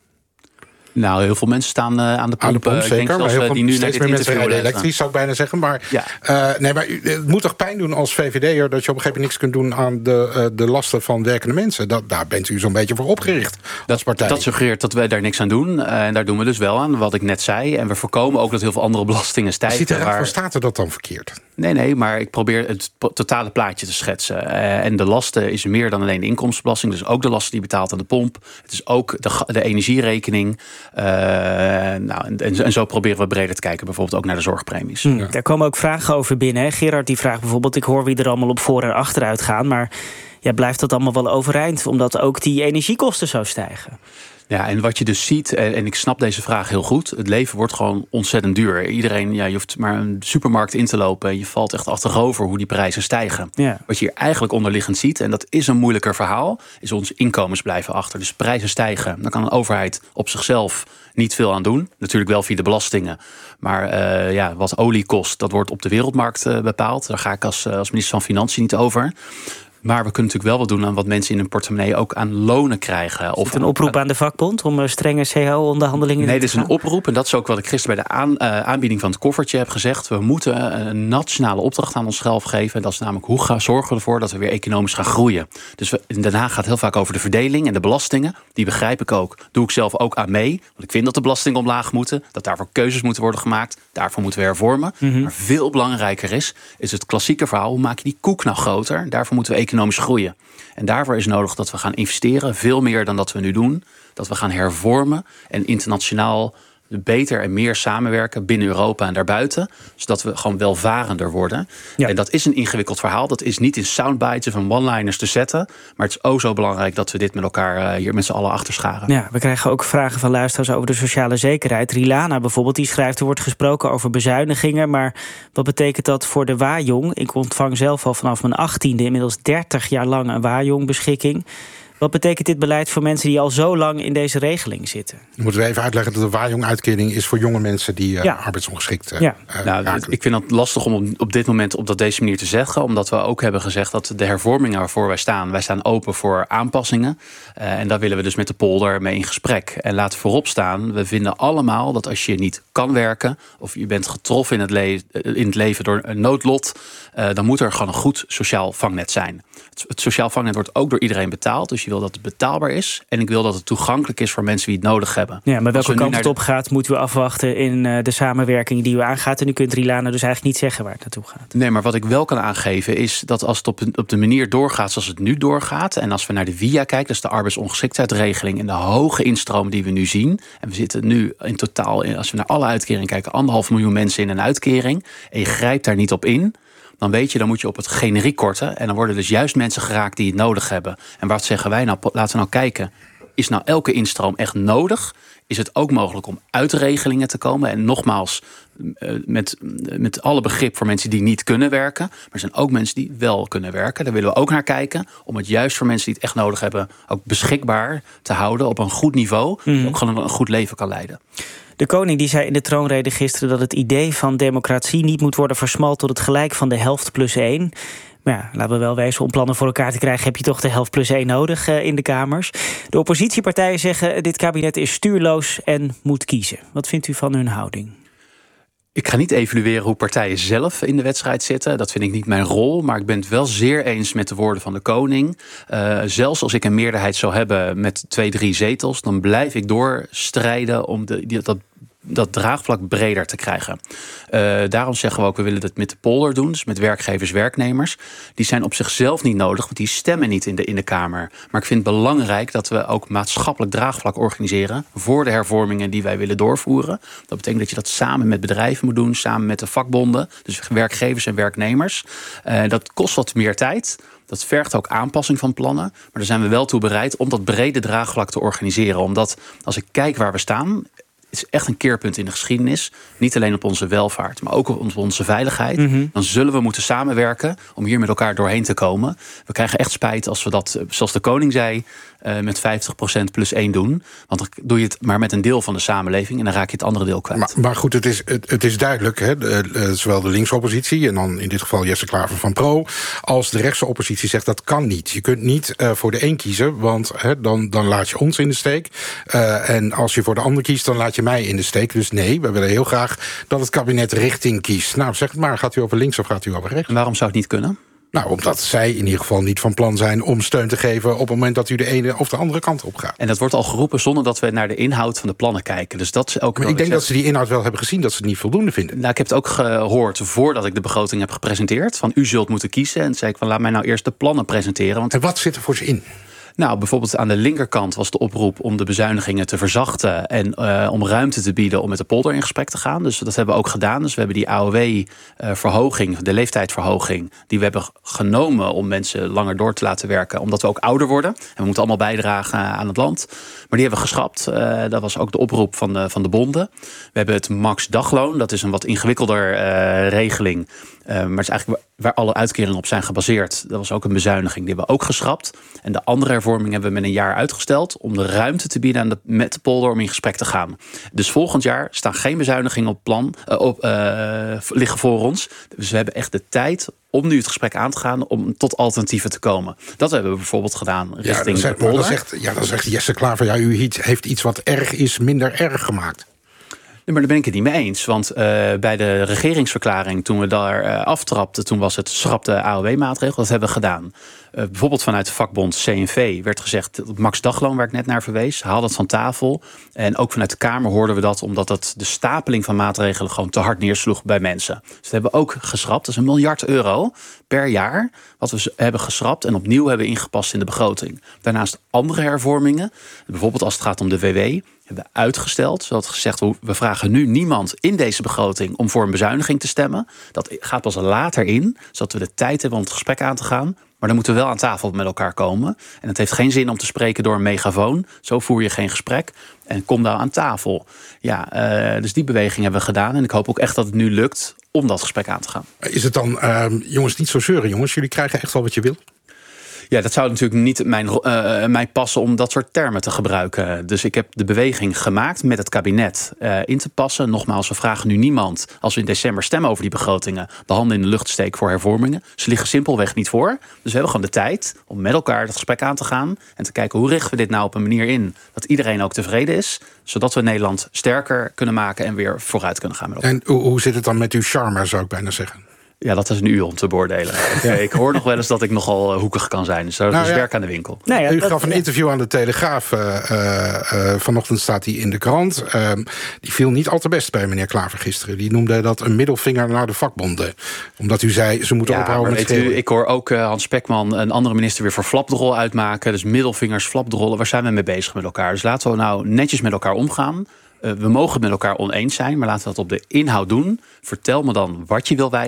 S20: Nou, heel veel mensen staan uh, aan de pomp.
S21: Aan de pomp, zeker.
S20: Denk
S21: maar heel veel,
S20: die nu
S21: steeds meer mensen rijden elektrisch, zou ik bijna zeggen. Maar,
S20: ja.
S21: uh, nee, maar het moet toch pijn doen als V V D'er dat je op een gegeven moment niks kunt doen aan de, uh, de lasten van werkende mensen. Dat, daar bent u zo'n beetje voor opgericht als
S20: dat,
S21: partij.
S20: Dat suggereert dat wij daar niks aan doen. Uh, en daar doen we dus wel aan, wat ik net zei. En we voorkomen ook dat heel veel andere belastingen stijgen.
S21: Ziet de Raad
S20: waar...
S21: van State dat dan verkeerd?
S20: Nee, nee, maar ik probeer het totale plaatje te schetsen. Uh, en de lasten is meer dan alleen de inkomstenbelasting. Dus ook de lasten die je betaalt aan de pomp. Het is ook de, de energierekening. Uh, nou, en, en zo proberen we breder te kijken. Bijvoorbeeld ook naar de zorgpremies.
S7: Hmm, ja. Daar komen ook vragen over binnen. Hè? Gerard die vraagt bijvoorbeeld, ik hoor wie er allemaal op voor- en achteruit gaan. Maar ja, blijft dat allemaal wel overeind? Omdat ook die energiekosten zo stijgen.
S20: Ja, en wat je dus ziet, en ik snap deze vraag heel goed, het leven wordt gewoon ontzettend duur. Iedereen, ja, je hoeft maar een supermarkt in te lopen en je valt echt achterover hoe die prijzen stijgen. Ja. Wat je hier eigenlijk onderliggend ziet, en dat is een moeilijker verhaal, is onze inkomens blijven achter. Dus prijzen stijgen. Dan kan een overheid op zichzelf niet veel aan doen. Natuurlijk wel via de belastingen. Maar uh, ja, wat olie kost, dat wordt op de wereldmarkt uh, bepaald. Daar ga ik als, uh, als minister van Financiën niet over. Maar we kunnen natuurlijk wel wat doen aan wat mensen in hun portemonnee ook aan lonen krijgen.
S7: Of een oproep aan de vakbond om strenge C A O-onderhandelingen
S20: nee,
S7: te
S20: dit is een oproep. En dat is ook wat ik gisteren bij de aan, uh, aanbieding van het koffertje heb gezegd. We moeten een nationale opdracht aan onszelf geven. En dat is namelijk, hoe gaan zorgen we ervoor dat we weer economisch gaan groeien. Dus we, in Den Haag gaat heel vaak over de verdeling en de belastingen. Die begrijp ik ook. Doe ik zelf ook aan mee. Want ik vind dat de belastingen omlaag moeten. Dat daarvoor keuzes moeten worden gemaakt. Daarvoor moeten we hervormen. Mm-hmm. Maar veel belangrijker is, is het klassieke verhaal. Hoe maak je die koek nou groter? Daarvoor moeten we economisch groeien. En daarvoor is nodig dat we gaan investeren, veel meer dan dat we nu doen. Dat we gaan hervormen en internationaal beter en meer samenwerken binnen Europa en daarbuiten. Zodat we gewoon welvarender worden. Ja. En dat is een ingewikkeld verhaal. Dat is niet in soundbites of in one-liners te zetten. Maar het is ook zo belangrijk dat we dit met elkaar hier met z'n allen achter scharen.
S7: Ja, we krijgen ook vragen van luisteraars over de sociale zekerheid. Rilana bijvoorbeeld, die schrijft, er wordt gesproken over bezuinigingen. Maar wat betekent dat voor de Wajong? Ik ontvang zelf al vanaf mijn achttiende inmiddels dertig jaar lang een Wajong-beschikking. Wat betekent dit beleid voor mensen die al zo lang in deze regeling zitten?
S21: Moeten we even uitleggen dat de Wajong-uitkering is voor jonge mensen die uh, ja. arbeidsongeschikt uh,
S7: ja.
S21: uh,
S20: nou,
S21: raken.
S20: Ik vind het lastig om op dit moment op dat deze manier te zeggen. Omdat we ook hebben gezegd dat de hervormingen waarvoor wij staan, wij staan open voor aanpassingen. Uh, en daar willen we dus met de polder mee in gesprek. En laten voorop staan, we vinden allemaal dat als je niet kan werken, of je bent getroffen in het, le- in het leven door een noodlot, uh, dan moet er gewoon een goed sociaal vangnet zijn. Het, het sociaal vangnet wordt ook door iedereen betaald. Dus je wil dat het betaalbaar is. En ik wil dat het toegankelijk is voor mensen die het nodig hebben.
S7: Ja, maar welke kant het
S20: de...
S7: op gaat, moeten we afwachten in uh, de samenwerking die u aangaat. En u kunt Rilana dus eigenlijk niet zeggen waar het naartoe gaat.
S20: Nee, maar wat ik wel kan aangeven is dat als het op, op de manier doorgaat zoals het nu doorgaat. En als we naar de W I A kijken, dat is de arbeidsongeschiktheidsregeling en de hoge instroom die we nu zien. En we zitten nu in totaal, als we naar alle uitkeringen kijken, anderhalf miljoen mensen in een uitkering. En je grijpt daar niet op in. Dan weet je, dan moet je op het generiek korten. En dan worden dus juist mensen geraakt die het nodig hebben. En wat zeggen wij nou? Laten we nou kijken. is nou elke instroom echt nodig? Is het ook mogelijk om uit regelingen te komen? En nogmaals, met, met alle begrip voor mensen die niet kunnen werken. Maar er zijn ook mensen die wel kunnen werken. Daar willen we ook naar kijken. Om het juist voor mensen die het echt nodig hebben ook beschikbaar te houden op een goed niveau. Mm. Ook gewoon een goed leven kan leiden.
S7: De koning die zei in de troonrede gisteren dat het idee van democratie niet moet worden versmalt tot het gelijk van de helft plus één. Maar ja, laten we wel wezen, om plannen voor elkaar te krijgen heb je toch de helft plus één nodig uh, in de Kamers. De oppositiepartijen zeggen dit kabinet is stuurloos en moet kiezen. Wat vindt u van hun houding?
S20: Ik ga niet evalueren hoe partijen zelf in de wedstrijd zitten. Dat vind ik niet mijn rol. Maar ik ben het wel zeer eens met de woorden van de koning. Uh, zelfs als ik een meerderheid zou hebben met twee, drie zetels, dan blijf ik doorstrijden om de, die, dat dat draagvlak breder te krijgen. Uh, daarom zeggen we ook, we willen dat met de polder doen. Dus met werkgevers, werknemers. Die zijn op zichzelf niet nodig, want die stemmen niet in de, in de Kamer. Maar ik vind het belangrijk dat we ook maatschappelijk draagvlak organiseren voor de hervormingen die wij willen doorvoeren. Dat betekent dat je dat samen met bedrijven moet doen, samen met de vakbonden. Dus werkgevers en werknemers. Uh, dat kost wat meer tijd. Dat vergt ook aanpassing van plannen. Maar daar zijn we wel toe bereid om dat brede draagvlak te organiseren. Omdat als ik kijk waar we staan, het is echt een keerpunt in de geschiedenis. Niet alleen op onze welvaart, maar ook op onze veiligheid. Mm-hmm. Dan zullen we moeten samenwerken om hier met elkaar doorheen te komen. We krijgen echt spijt als we dat, zoals de koning zei, uh, met vijftig procent plus één doen. Want dan doe je het maar met een deel van de samenleving en dan raak je het andere deel kwijt.
S21: Maar, maar goed, het is, het, het is duidelijk, hè, de, uh, zowel de linkse oppositie, en dan in dit geval Jesse Klaver van Pro, als de rechtse oppositie zegt dat kan niet. Je kunt niet uh, voor de een kiezen, want hè, dan, dan laat je ons in de steek. Uh, en als je voor de ander kiest, dan laat je mij in de steek. Dus nee, we willen heel graag dat het kabinet richting kiest. Nou, zeg het maar, gaat u over links of gaat u over rechts?
S20: En waarom zou het niet kunnen?
S21: Nou, omdat zij in ieder geval niet van plan zijn om steun te geven op het moment dat u de ene of de andere kant op gaat.
S20: En dat wordt al geroepen zonder dat we naar de inhoud van de plannen kijken. Dus dat is ook.
S21: Maar ik denk dat ze die inhoud wel hebben gezien, dat ze het niet voldoende vinden.
S20: Nou, ik heb het ook gehoord voordat ik de begroting heb gepresenteerd. Van u zult moeten kiezen. En toen zei ik van laat mij nou eerst de plannen presenteren. Want
S21: en wat zit er voor ze in?
S20: Nou, bijvoorbeeld aan de linkerkant was de oproep om de bezuinigingen te verzachten en uh, om ruimte te bieden om met de polder in gesprek te gaan. Dus dat hebben we ook gedaan. Dus we hebben die A O W-verhoging, de leeftijdsverhoging, die we hebben genomen om mensen langer door te laten werken, omdat we ook ouder worden. En we moeten allemaal bijdragen aan het land. Maar die hebben we geschrapt. Uh, dat was ook de oproep van de, van de bonden. We hebben het max dagloon. Dat is een wat ingewikkelder uh, regeling. Uh, maar het is eigenlijk waar alle uitkeringen op zijn gebaseerd. Dat was ook een bezuiniging. Die hebben we ook geschrapt. En de andere hervorming hebben we met een jaar uitgesteld om de ruimte te bieden aan de, met de polder om in gesprek te gaan. Dus volgend jaar staan geen bezuinigingen op plan uh, op, uh, liggen voor ons. Dus we hebben echt de tijd om nu het gesprek aan te gaan om tot alternatieven te komen. Dat hebben we bijvoorbeeld gedaan richting ja,
S21: zegt,
S20: de polder.
S21: Dat zegt, ja, dan zegt Jesse Klaver, ja, u heeft iets wat erg is minder erg gemaakt.
S20: Nee, maar daar ben ik het niet mee eens. Want uh, bij de regeringsverklaring, toen we daar uh, aftrapten, toen was het schrap de A O W-maatregel. Dat hebben we gedaan. Uh, bijvoorbeeld vanuit de vakbond C N V werd gezegd, het max dagloon waar ik net naar verwees, haal dat van tafel. En ook vanuit de Kamer hoorden we dat, omdat dat de stapeling van maatregelen gewoon te hard neersloeg bij mensen. Dus dat hebben we ook geschrapt. Dat is een miljard euro per jaar wat we hebben geschrapt en opnieuw hebben ingepast in de begroting. Daarnaast andere hervormingen, bijvoorbeeld als het gaat om de W W, hebben we uitgesteld. Zodat gezegd, we vragen nu niemand in deze begroting om voor een bezuiniging te stemmen. Dat gaat pas later in, zodat we de tijd hebben om het gesprek aan te gaan. Maar dan moeten we wel aan tafel met elkaar komen. En het heeft geen zin om te spreken door een megafoon. Zo voer je geen gesprek. En kom daar aan tafel. Ja, uh, dus die beweging hebben we gedaan. En ik hoop ook echt dat het nu lukt om dat gesprek aan te gaan.
S21: Is het dan, uh, jongens, niet zo zeuren, jongens? Jullie krijgen echt wel wat je wil?
S20: Ja, dat zou natuurlijk niet mijn, uh, mij passen om dat soort termen te gebruiken. Dus ik heb de beweging gemaakt met het kabinet uh, in te passen. Nogmaals, we vragen nu niemand, als we in december stemmen over die begrotingen, de handen in de lucht steken voor hervormingen. Ze liggen simpelweg niet voor. Dus we hebben gewoon de tijd om met elkaar het gesprek aan te gaan en te kijken hoe richten we dit nou op een manier in dat iedereen ook tevreden is, zodat we Nederland sterker kunnen maken en weer vooruit kunnen gaan met elkaar.
S21: En hoe, hoe zit het dan met uw charme, zou ik bijna zeggen?
S20: Ja, dat is nu u om te beoordelen. Ja, ik hoor nog wel eens dat ik nogal hoekig kan zijn. Dus dat nou, is ja. werk aan de winkel.
S21: Nou ja, u gaf een interview aan de Telegraaf. Uh, uh, vanochtend staat hij in de krant. Uh, die viel niet al te best bij meneer Klaver gisteren. Die noemde dat een middelvinger naar de vakbonden. Omdat u zei, ze moeten ja, ophouden met
S20: weet u, Ik hoor ook uh, Hans Spekman, een andere minister, weer voor flapdrol uitmaken. Dus middelvingers, flapdrollen. Waar zijn we mee bezig met elkaar? Dus laten we nou netjes met elkaar omgaan. Uh, we mogen het met elkaar oneens zijn, maar laten we dat op de inhoud doen. Vertel me dan wat je wil wijzigen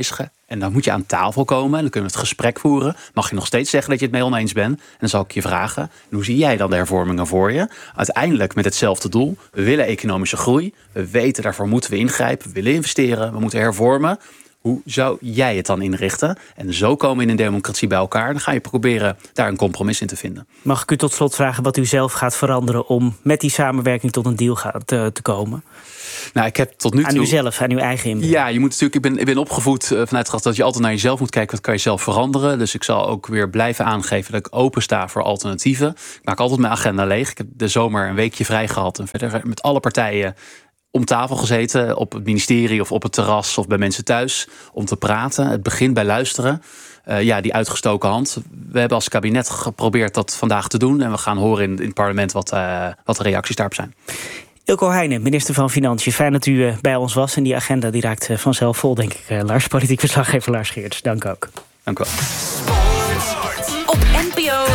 S20: En dan moet je aan tafel komen en dan kunnen we het gesprek voeren. Mag je nog steeds zeggen dat je het mee oneens bent? En dan zal ik je vragen, en hoe zie jij dan de hervormingen voor je? Uiteindelijk met hetzelfde doel. We willen economische groei. We weten, daarvoor moeten we ingrijpen. We willen investeren. We moeten hervormen. Hoe zou jij het dan inrichten? En zo komen we in een democratie bij elkaar. Dan ga je proberen daar een compromis in te vinden.
S7: Mag ik u tot slot vragen wat u zelf gaat veranderen om met die samenwerking tot een deal gaat, te, te komen?
S20: Nou, ik heb tot nu toe...
S7: Aan uzelf, aan uw eigen inbreng.
S20: Ja, je moet natuurlijk. Ik ben, ik ben opgevoed vanuit het gedachte dat je altijd naar jezelf moet kijken. Wat kan je zelf veranderen? Dus ik zal ook weer blijven aangeven dat ik open sta voor alternatieven. Ik maak altijd mijn agenda leeg. Ik heb de zomer een weekje vrij gehad en verder met alle partijen om tafel gezeten, op het ministerie of op het terras of bij mensen thuis, om te praten. Het begint bij luisteren. Uh, ja, die uitgestoken hand. We hebben als kabinet geprobeerd dat vandaag te doen. En we gaan horen in, in het parlement wat, uh, wat de reacties daarop zijn.
S7: Ilko Heijnen, minister van Financiën. Fijn dat u uh, bij ons was. En die agenda die raakt uh, vanzelf vol, denk ik. Uh, Lars, politiek verslaggever Lars Geerts. Dank ook.
S20: Dank u wel.
S19: Op N P O.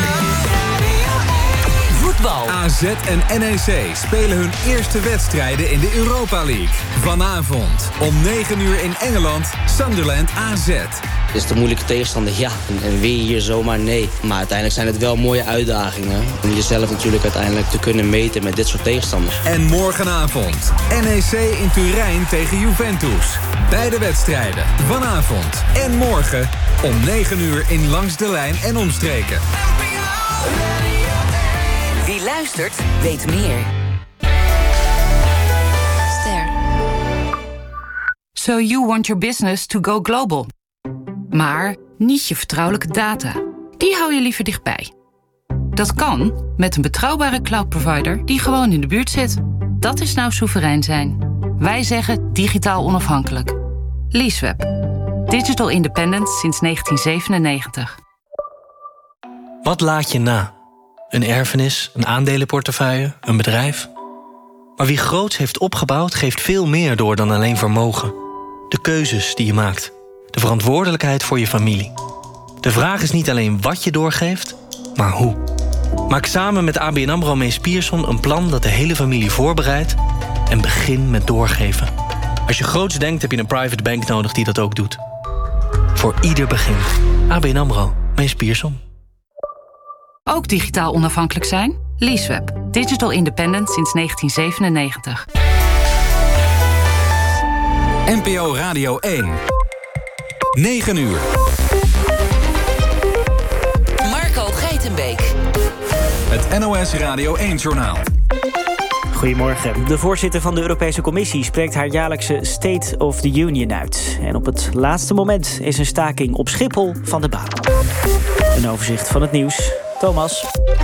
S19: Voetbal.
S6: A Z en N E C spelen hun eerste wedstrijden in de Europa League. Vanavond om negen uur in Engeland, Sunderland A Z.
S1: Het is de moeilijke tegenstander, ja. En, en win je hier zomaar, nee. Maar uiteindelijk zijn het wel mooie uitdagingen. Om jezelf natuurlijk uiteindelijk te kunnen meten met dit soort tegenstanders.
S6: En morgenavond N E C in Turijn tegen Juventus. Beide wedstrijden vanavond en morgen om negen uur in Langs de Lijn en omstreken.
S19: Wie luistert, weet meer.
S22: Ster. So you want your business to go global. Maar niet je vertrouwelijke data. Die hou je liever dichtbij. Dat kan met een betrouwbare cloudprovider die gewoon in de buurt zit. Dat is nou soeverein zijn. Wij zeggen digitaal onafhankelijk. Leaseweb. Digital independent sinds negentien zevenennegentig.
S23: Wat laat je na? Een erfenis, een aandelenportefeuille, een bedrijf? Maar wie groots heeft opgebouwd, geeft veel meer door dan alleen vermogen. De keuzes die je maakt. De verantwoordelijkheid voor je familie. De vraag is niet alleen wat je doorgeeft, maar hoe. Maak samen met A B N AMRO Mees Pierson een plan dat de hele familie voorbereidt en begin met doorgeven. Als je groots denkt, heb je een private bank nodig die dat ook doet. Voor ieder begin. A B N AMRO Mees Pierson.
S22: Ook digitaal onafhankelijk zijn? Leaseweb. Digital independent sinds negentien zevenennegentig.
S6: N P O Radio één. negen uur.
S19: Marco Geitenbeek.
S6: Het N O S Radio één-journaal.
S7: Goedemorgen. De voorzitter van de Europese Commissie spreekt haar jaarlijkse State of the Union uit. En op het laatste moment is een staking op Schiphol van de baan. Een overzicht van het nieuws. Thomas.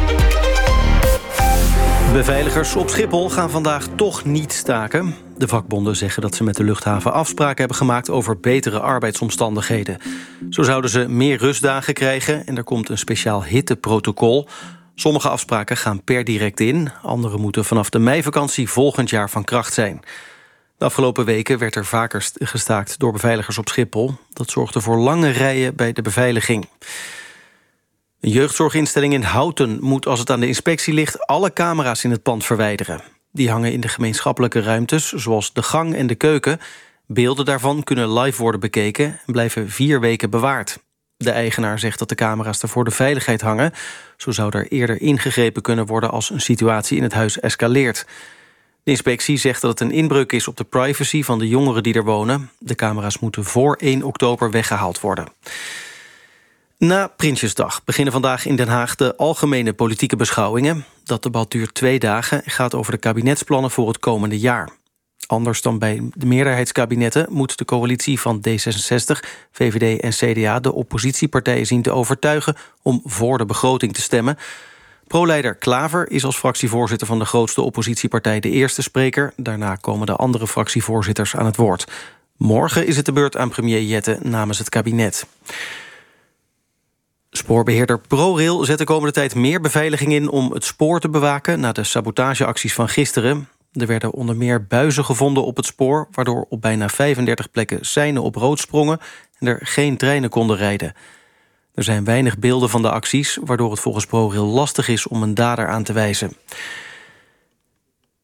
S8: Beveiligers op Schiphol gaan vandaag toch niet staken. De vakbonden zeggen dat ze met de luchthaven afspraken hebben gemaakt over betere arbeidsomstandigheden. Zo zouden ze meer rustdagen krijgen en er komt een speciaal hitteprotocol. Sommige afspraken gaan per direct in. Andere moeten vanaf de meivakantie volgend jaar van kracht zijn. De afgelopen weken werd er vaker gestaakt door beveiligers op Schiphol. Dat zorgde voor lange rijen bij de beveiliging. Een jeugdzorginstelling in Houten moet, als het aan de inspectie ligt, alle camera's in het pand verwijderen. Die hangen in de gemeenschappelijke ruimtes, zoals de gang en de keuken. Beelden daarvan kunnen live worden bekeken en blijven vier weken bewaard. De eigenaar zegt dat de camera's er voor de veiligheid hangen. Zo zou er eerder ingegrepen kunnen worden als een situatie in het huis escaleert. De inspectie zegt dat het een inbreuk is op de privacy van de jongeren die er wonen. De camera's moeten voor één oktober weggehaald worden. Na Prinsjesdag beginnen vandaag in Den Haag de algemene politieke beschouwingen. Dat debat duurt twee dagen en gaat over de kabinetsplannen voor het komende jaar. Anders dan bij de meerderheidskabinetten moet de coalitie van D zesenzestig, V V D en C D A de oppositiepartijen zien te overtuigen om voor de begroting te stemmen. Pro-leider Klaver is als fractievoorzitter van de grootste oppositiepartij de eerste spreker. Daarna komen de andere fractievoorzitters aan het woord. Morgen is het de beurt aan premier Jette namens het kabinet. Spoorbeheerder ProRail zet de komende tijd meer beveiliging in om het spoor te bewaken na de sabotageacties van gisteren. Er werden onder meer buizen gevonden op het spoor, waardoor op bijna vijfendertig plekken seinen op rood sprongen en er geen treinen konden rijden. Er zijn weinig beelden van de acties, waardoor het volgens ProRail lastig is om een dader aan te wijzen.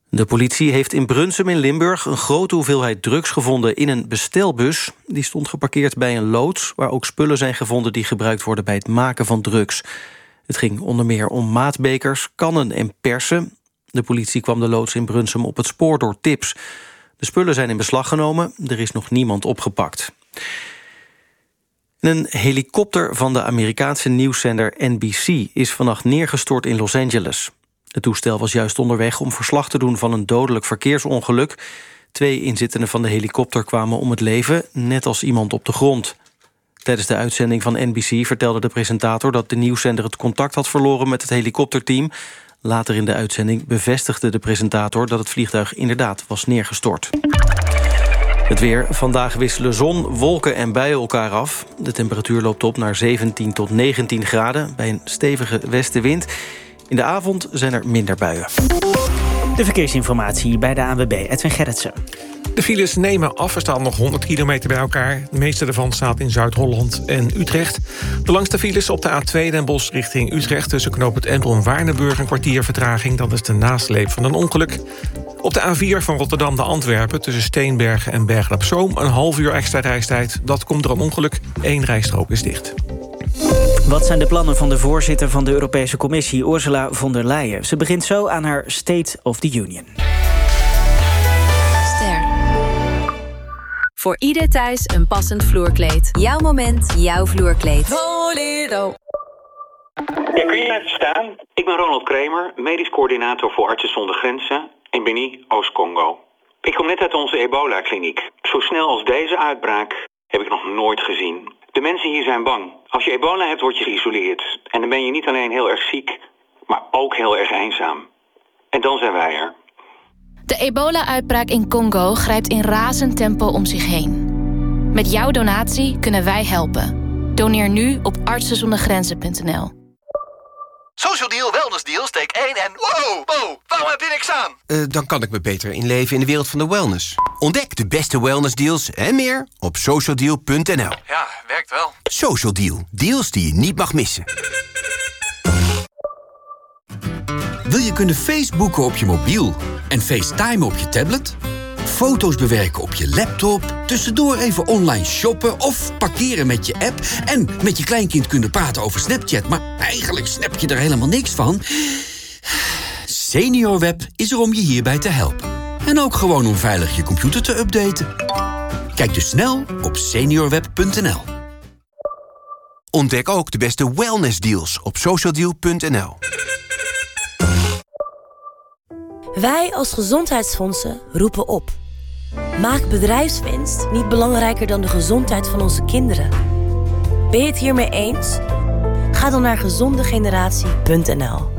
S8: De politie heeft in Brunsum in Limburg een grote hoeveelheid drugs gevonden in een bestelbus. Die stond geparkeerd bij een loods, waar ook spullen zijn gevonden die gebruikt worden bij het maken van drugs. Het ging onder meer om maatbekers, kannen en persen. De politie kwam de loods in Brunsum op het spoor door tips. De spullen zijn in beslag genomen, er is nog niemand opgepakt. Een helikopter van de Amerikaanse nieuwszender N B C is vannacht neergestort in Los Angeles. Het toestel was juist onderweg om verslag te doen van een dodelijk verkeersongeluk. Twee inzittenden van de helikopter kwamen om het leven, net als iemand op de grond. Tijdens de uitzending van N B C vertelde de presentator dat de nieuwszender het contact had verloren met het helikopterteam. Later in de uitzending bevestigde de presentator dat het vliegtuig inderdaad was neergestort. Het weer. Vandaag wisselen zon, wolken en buien elkaar af. De temperatuur loopt op naar zeventien tot negentien graden bij een stevige westenwind. In de avond zijn er minder buien.
S7: De verkeersinformatie bij de A N W B, Edwin Gerritsen.
S10: De files nemen af, er staan nog honderd kilometer bij elkaar. De meeste daarvan staat in Zuid-Holland en Utrecht. De langste files op de A twee Den Bosch richting Utrecht... tussen knooppunt Empel en Waardenburg een kwartier vertraging. Dat is de nasleep van een ongeluk. Op de A vier van Rotterdam naar Antwerpen... tussen Steenbergen en Bergen op Zoom een half uur extra reistijd. Dat komt door een ongeluk. Eén rijstrook is dicht.
S7: Wat zijn de plannen van de voorzitter van de Europese Commissie, Ursula von der Leyen? Ze begint zo aan haar State of the Union.
S2: Ster. Voor ieder thuis een passend vloerkleed. Jouw moment, jouw vloerkleed. Voledo.
S3: Ja, kun je mij verstaan? Ik ben Ronald Kramer, medisch coördinator voor Artsen zonder Grenzen in Beni, Oost-Congo. Ik kom net uit onze ebola-kliniek. Zo snel als deze uitbraak heb ik nog nooit gezien. De mensen hier zijn bang. Als je ebola hebt, word je geïsoleerd. En dan ben je niet alleen heel erg ziek, maar ook heel erg eenzaam. En dan zijn wij er.
S12: De ebola-uitbraak in Congo grijpt in razend tempo om zich heen. Met jouw donatie kunnen wij helpen. Doneer nu op artsen zonder grenzen punt n l.
S5: Social Deal, Wellness Deal, steek één en... Wow, wow, waarom heb je niks aan? Uh, dan kan ik me beter inleven in de wereld van de wellness. Ontdek de beste wellness deals en meer op social deal punt n l.
S3: Ja, werkt wel.
S5: Social Deal, deals die je niet mag missen. Wil je kunnen Facebooken op je mobiel en FaceTime op je tablet? Foto's bewerken op je laptop, tussendoor even online shoppen of parkeren met je app en met je kleinkind kunnen praten over Snapchat, maar eigenlijk snap je er helemaal niks van? SeniorWeb is er om je hierbij te helpen. En ook gewoon om veilig je computer te updaten. Kijk dus snel op seniorweb punt n l. Ontdek ook de beste wellness deals op social deal punt n l.
S24: Wij als gezondheidsfondsen roepen op. Maak bedrijfswinst niet belangrijker dan de gezondheid van onze kinderen. Ben je het hiermee eens? Ga dan naar gezondegeneratie punt n l.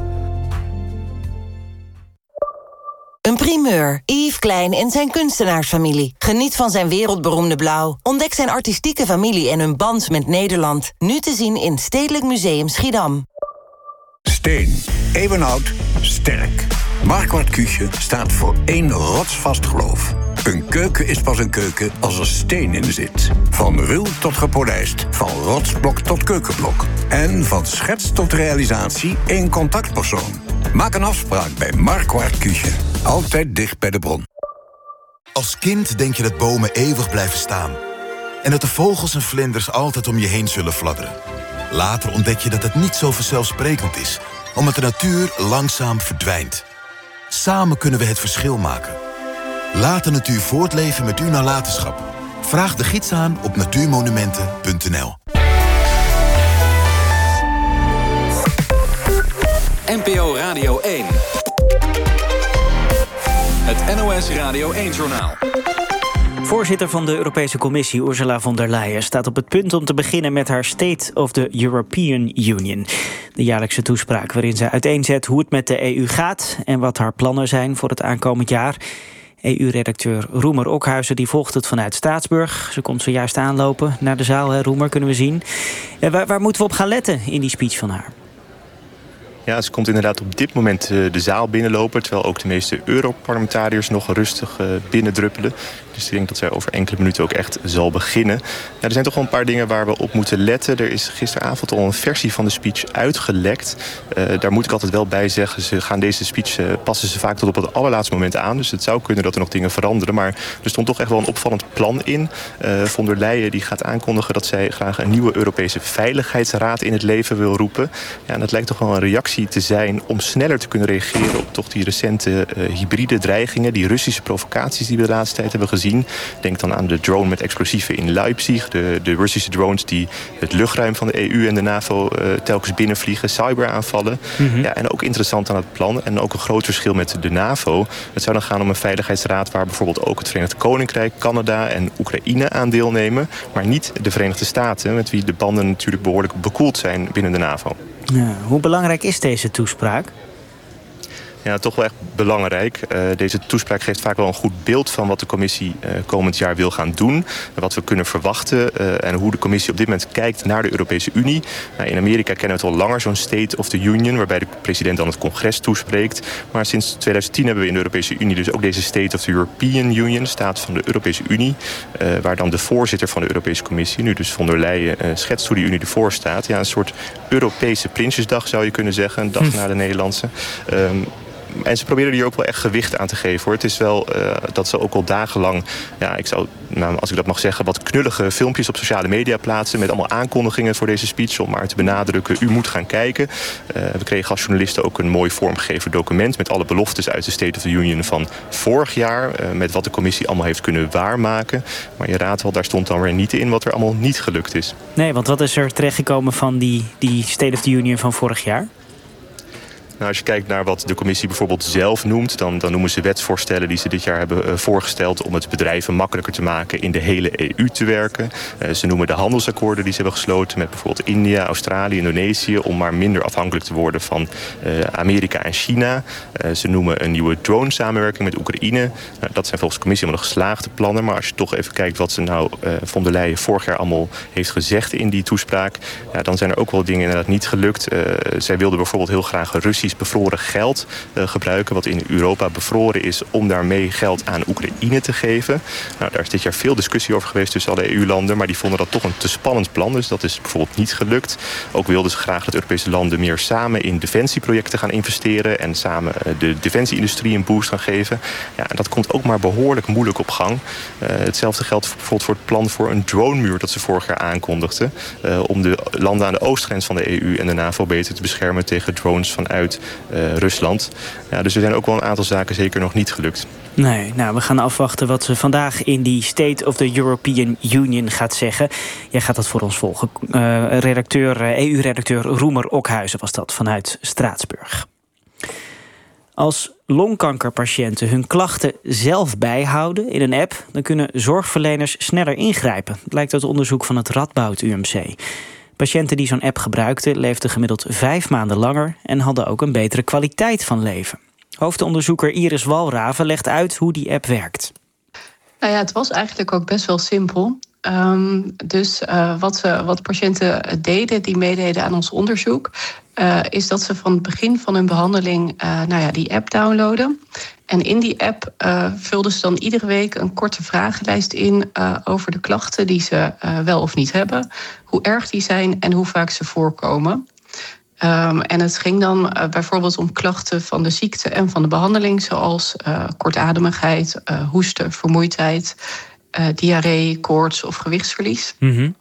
S25: Een primeur. Yves Klein en zijn kunstenaarsfamilie. Geniet van zijn wereldberoemde blauw. Ontdek zijn artistieke familie en hun band met Nederland. Nu te zien in Stedelijk Museum Schiedam.
S26: Steen. Eeuwenoud. Sterk. Marquardt Küche staat voor één rotsvast geloof. Een keuken is pas een keuken als er steen in zit. Van ruw tot gepolijst, van rotsblok tot keukenblok. En van schets tot realisatie één contactpersoon. Maak een afspraak bij Marquardt Küche. Altijd dicht bij de bron.
S27: Als kind denk je dat bomen eeuwig blijven staan. En dat de vogels en vlinders altijd om je heen zullen fladderen. Later ontdek je dat het niet zo vanzelfsprekend is, omdat de natuur langzaam verdwijnt. Samen kunnen we het verschil maken. Laat de natuur voortleven met uw nalatenschap. Vraag de gids aan op natuurmonumenten punt n l.
S6: N P O Radio één. Het N O S Radio één-journaal.
S7: Voorzitter van de Europese Commissie, Ursula von der Leyen, staat op het punt om te beginnen met haar State of the European Union. De jaarlijkse toespraak waarin ze uiteenzet hoe het met de E U gaat en wat haar plannen zijn voor het aankomend jaar. E U-redacteur Roemer Okhuizen die volgt het vanuit Staatsburg. Ze komt zojuist aanlopen naar de zaal, hè, Roemer, kunnen we zien. En waar, waar moeten we op gaan letten in die speech van haar?
S4: Ja, ze komt inderdaad op dit moment uh, de zaal binnenlopen, terwijl ook de meeste Europarlementariërs nog rustig uh, binnendruppelen. Dus ik denk dat zij over enkele minuten ook echt zal beginnen. Ja, er zijn toch wel een paar dingen waar we op moeten letten. Er is gisteravond al een versie van de speech uitgelekt. Uh, daar moet ik altijd wel bij zeggen, ze gaan deze speech uh, passen ze vaak tot op het allerlaatste moment aan. Dus het zou kunnen dat er nog dingen veranderen. Maar er stond toch echt wel een opvallend plan in. Uh, von der Leyen die gaat aankondigen dat zij graag een nieuwe Europese Veiligheidsraad in het leven wil roepen. Ja, en dat lijkt toch wel een reactie te zijn om sneller te kunnen reageren op toch die recente uh, hybride dreigingen, die Russische provocaties die we de laatste tijd hebben gezien. Denk dan aan de drone met explosieven in Leipzig, de, de Russische drones die het luchtruim van de E U en de NAVO uh, telkens binnenvliegen, cyberaanvallen. Mm-hmm. Ja, en ook interessant aan het plan, en ook een groot verschil met de NAVO. Het zou dan gaan om een veiligheidsraad waar bijvoorbeeld ook het Verenigd Koninkrijk, Canada en Oekraïne aan deelnemen, maar niet de Verenigde Staten, met wie de banden natuurlijk behoorlijk bekoeld zijn binnen de NAVO.
S7: Ja, hoe belangrijk is deze toespraak?
S4: Ja, toch wel echt belangrijk. Uh, deze toespraak geeft vaak wel een goed beeld van wat de commissie uh, komend jaar wil gaan doen. Wat we kunnen verwachten uh, en hoe de commissie op dit moment kijkt naar de Europese Unie. Nou, in Amerika kennen we het al langer, zo'n State of the Union, waarbij de president dan het congres toespreekt. Maar sinds twintig tien hebben we in de Europese Unie dus ook deze State of the European Union, staat van de Europese Unie, uh, waar dan de voorzitter van de Europese Commissie, nu dus von der Leyen, uh, schetst hoe die Unie ervoor staat. Ja, een soort Europese Prinsjesdag zou je kunnen zeggen, een dag hm. na de Nederlandse. Um, En ze proberen hier ook wel echt gewicht aan te geven, hoor. Het is wel uh, dat ze ook al dagenlang, ja, ik zou, nou, als ik dat mag zeggen, wat knullige filmpjes op sociale media plaatsen met allemaal aankondigingen voor deze speech om maar te benadrukken, u moet gaan kijken. Uh, we kregen als journalisten ook een mooi vormgegeven document met alle beloftes uit de State of the Union van vorig jaar, uh, met wat de commissie allemaal heeft kunnen waarmaken. Maar je raadt wel, daar stond dan weer niet in wat er allemaal niet gelukt is.
S7: Nee, want wat is er terechtgekomen van die, die State of the Union van vorig jaar?
S4: Nou, als je kijkt naar wat de commissie bijvoorbeeld zelf noemt, dan, dan noemen ze wetsvoorstellen die ze dit jaar hebben uh, voorgesteld om het bedrijven makkelijker te maken in de hele E U te werken. Uh, ze noemen de handelsakkoorden die ze hebben gesloten met bijvoorbeeld India, Australië, Indonesië, om maar minder afhankelijk te worden van uh, Amerika en China. Uh, ze noemen een nieuwe drone-samenwerking met Oekraïne. Nou, dat zijn volgens de commissie allemaal de geslaagde plannen. Maar als je toch even kijkt wat ze nou uh, von der Leyen vorig jaar allemaal heeft gezegd in die toespraak, ja, dan zijn er ook wel dingen inderdaad niet gelukt. Uh, zij wilde bijvoorbeeld heel graag Russisch bevroren geld uh, gebruiken, wat in Europa bevroren is, om daarmee geld aan Oekraïne te geven. Nou, daar is dit jaar veel discussie over geweest tussen alle E U-landen, maar die vonden dat toch een te spannend plan, dus dat is bijvoorbeeld niet gelukt. Ook wilden ze graag dat Europese landen meer samen in defensieprojecten gaan investeren en samen uh, de defensieindustrie een boost gaan geven. Ja, en dat komt ook maar behoorlijk moeilijk op gang. Uh, hetzelfde geldt bijvoorbeeld voor het plan voor een dronemuur dat ze vorig jaar aankondigden, uh, om de landen aan de oostgrens van de E U en de NAVO beter te beschermen tegen drones vanuit Uh, Rusland. Ja, dus er zijn ook wel een aantal zaken zeker nog niet gelukt.
S7: Nee, nou, we gaan afwachten wat ze vandaag in die State of the European Union gaat zeggen. Jij gaat dat voor ons volgen. Uh, redacteur, uh, E U-redacteur Roemer Okhuizen was dat vanuit Straatsburg. Als longkankerpatiënten hun klachten zelf bijhouden in een app, dan kunnen zorgverleners sneller ingrijpen. Dat blijkt uit onderzoek van het Radboud U M C. Patiënten die zo'n app gebruikten leefden gemiddeld vijf maanden langer en hadden ook een betere kwaliteit van leven. Hoofdonderzoeker Iris Walraven legt uit hoe die app werkt.
S9: Nou ja, het was eigenlijk ook best wel simpel. Um, dus uh, wat, uh, wat patiënten deden, die meededen aan ons onderzoek, Uh, is dat ze van het begin van hun behandeling uh, nou ja, die app downloaden. En in die app uh, vulden ze dan iedere week een korte vragenlijst in uh, over de klachten die ze uh, wel of niet hebben, hoe erg die zijn en hoe vaak ze voorkomen. Um, en het ging dan uh, bijvoorbeeld om klachten van de ziekte en van de behandeling, zoals uh, kortademigheid, uh, hoesten, vermoeidheid, uh, diarree, koorts of gewichtsverlies.
S7: Mm-hmm.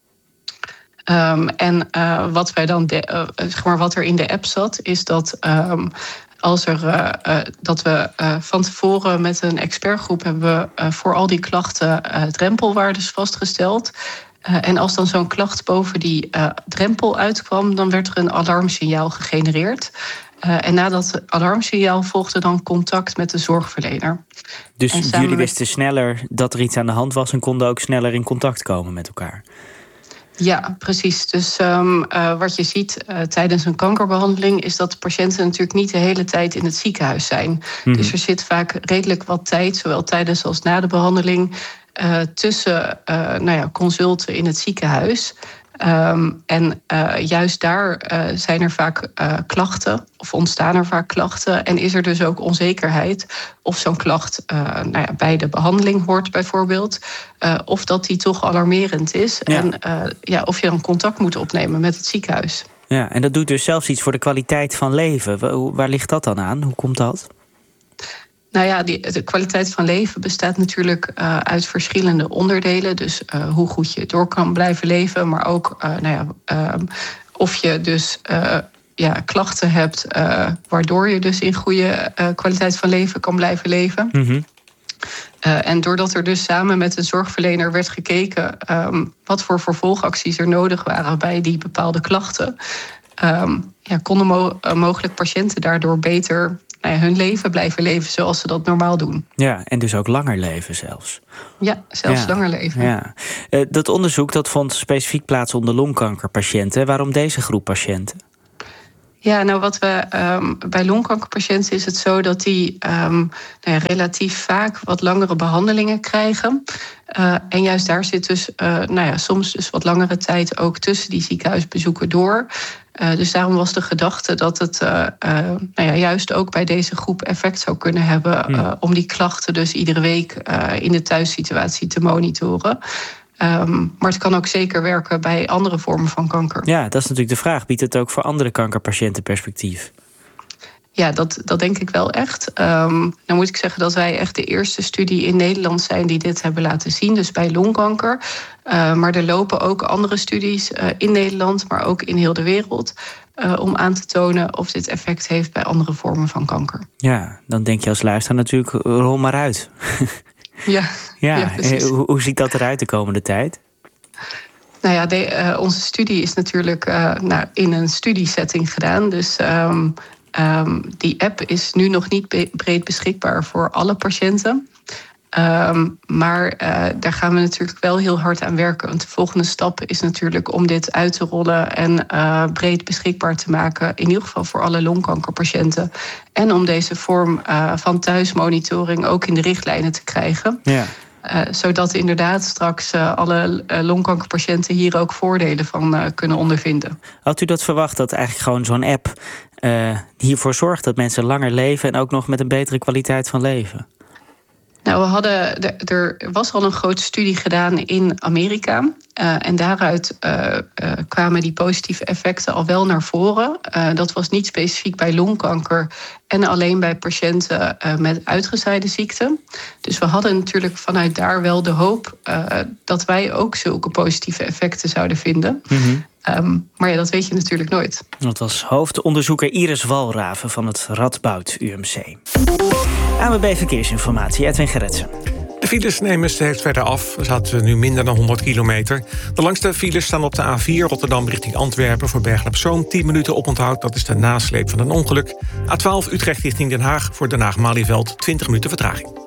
S9: Um, en uh, wat wij dan de, uh, zeg maar wat er in de app zat, is dat um, als er uh, uh, dat we uh, van tevoren met een expertgroep hebben we uh, voor al die klachten uh, drempelwaardes vastgesteld. Uh, en als dan zo'n klacht boven die uh, drempel uitkwam, dan werd er een alarmsignaal gegenereerd. Uh, en na dat alarmsignaal volgde dan contact met de zorgverlener.
S7: Dus
S9: samen
S7: jullie wisten sneller dat er iets aan de hand was en konden ook sneller in contact komen met elkaar?
S9: Ja, precies. Dus um, uh, wat je ziet uh, tijdens een kankerbehandeling is dat patiënten natuurlijk niet de hele tijd in het ziekenhuis zijn. Mm-hmm. Dus er zit vaak redelijk wat tijd, zowel tijdens als na de behandeling, uh, tussen uh, nou ja, consulten in het ziekenhuis. Um, en uh, juist daar uh, zijn er vaak uh, klachten of ontstaan er vaak klachten. En is er dus ook onzekerheid of zo'n klacht uh, nou ja, bij de behandeling hoort bijvoorbeeld. Uh, of dat die toch alarmerend is. Ja. En uh, ja, of je dan contact moet opnemen met het ziekenhuis.
S7: Ja, en dat doet dus zelfs iets voor de kwaliteit van leven. Waar ligt dat dan aan? Hoe komt dat?
S9: Nou ja, die, de kwaliteit van leven bestaat natuurlijk uh, uit verschillende onderdelen. Dus uh, hoe goed je door kan blijven leven. Maar ook uh, nou ja, uh, of je dus uh, ja, klachten hebt uh, waardoor je dus in goede uh, kwaliteit van leven kan blijven leven. Mm-hmm. Uh, en doordat er dus samen met de zorgverlener werd gekeken um, wat voor vervolgacties er nodig waren bij die bepaalde klachten, um, ja, konden mo- uh, mogelijk patiënten daardoor beter nou ja, hun leven blijven leven zoals ze dat normaal doen.
S7: Ja, en dus ook langer leven zelfs.
S9: Ja, zelfs ja. langer leven.
S7: Ja. Uh, dat onderzoek dat vond specifiek plaats onder longkankerpatiënten. Waarom deze groep patiënten?
S9: Ja, nou wat we um, bij longkankerpatiënten is het zo dat die um, nou ja, relatief vaak wat langere behandelingen krijgen. Uh, en juist daar zit dus uh, nou ja, soms dus wat langere tijd ook tussen die ziekenhuisbezoeken door. Uh, dus daarom was de gedachte dat het uh, uh, nou ja, juist ook bij deze groep effect zou kunnen hebben uh, om die klachten dus iedere week uh, in de thuissituatie te monitoren. Um, maar het kan ook zeker werken bij andere vormen van kanker.
S7: Ja, dat is natuurlijk de vraag. Biedt het ook voor andere kankerpatiënten perspectief?
S9: Ja, dat, dat denk ik wel echt. Um, dan moet ik zeggen dat wij echt de eerste studie in Nederland zijn die dit hebben laten zien. Dus bij longkanker. Uh, maar er lopen ook andere studies uh, in Nederland, maar ook in heel de wereld. Uh, om aan te tonen of dit effect heeft bij andere vormen van kanker.
S7: Ja, dan denk je als luisteraar natuurlijk, rol maar uit.
S9: Ja,
S7: ja,
S9: ja
S7: hoe, hoe ziet dat eruit de komende tijd?
S9: Nou ja, de, uh, onze studie is natuurlijk uh, nou, in een studiesetting gedaan. Dus um, um, die app is nu nog niet be- breed beschikbaar voor alle patiënten. Um, maar uh, daar gaan we natuurlijk wel heel hard aan werken. Want de volgende stap is natuurlijk om dit uit te rollen en uh, breed beschikbaar te maken. In ieder geval voor alle longkankerpatiënten. En om deze vorm uh, van thuismonitoring ook in de richtlijnen te krijgen. Ja. Uh, zodat inderdaad straks uh, alle uh, longkankerpatiënten hier ook voordelen van uh, kunnen ondervinden.
S7: Had u dat verwacht, dat eigenlijk gewoon zo'n app uh, hiervoor zorgt dat mensen langer leven en ook nog met een betere kwaliteit van leven?
S9: Nou, we hadden, er was al een grote studie gedaan in Amerika. Uh, en daaruit uh, uh, kwamen die positieve effecten al wel naar voren. Uh, dat was niet specifiek bij longkanker en alleen bij patiënten uh, met uitgezaaide ziekten. Dus we hadden natuurlijk vanuit daar wel de hoop uh, dat wij ook zulke positieve effecten zouden vinden. Mm-hmm. Um, maar ja, dat weet je natuurlijk nooit.
S7: Dat was hoofdonderzoeker Iris Walraven van het Radboud U M C. A W B Verkeersinformatie, Edwin Gerritsen.
S10: De files nemen steeds verder af. Er zaten nu minder dan honderd kilometer. De langste files staan op de A vier Rotterdam richting Antwerpen voor Bergen op Zoom. tien minuten oponthoud, dat is de nasleep van een ongeluk. A twaalf Utrecht richting Den Haag voor Den Haag-Malieveld. twintig minuten vertraging.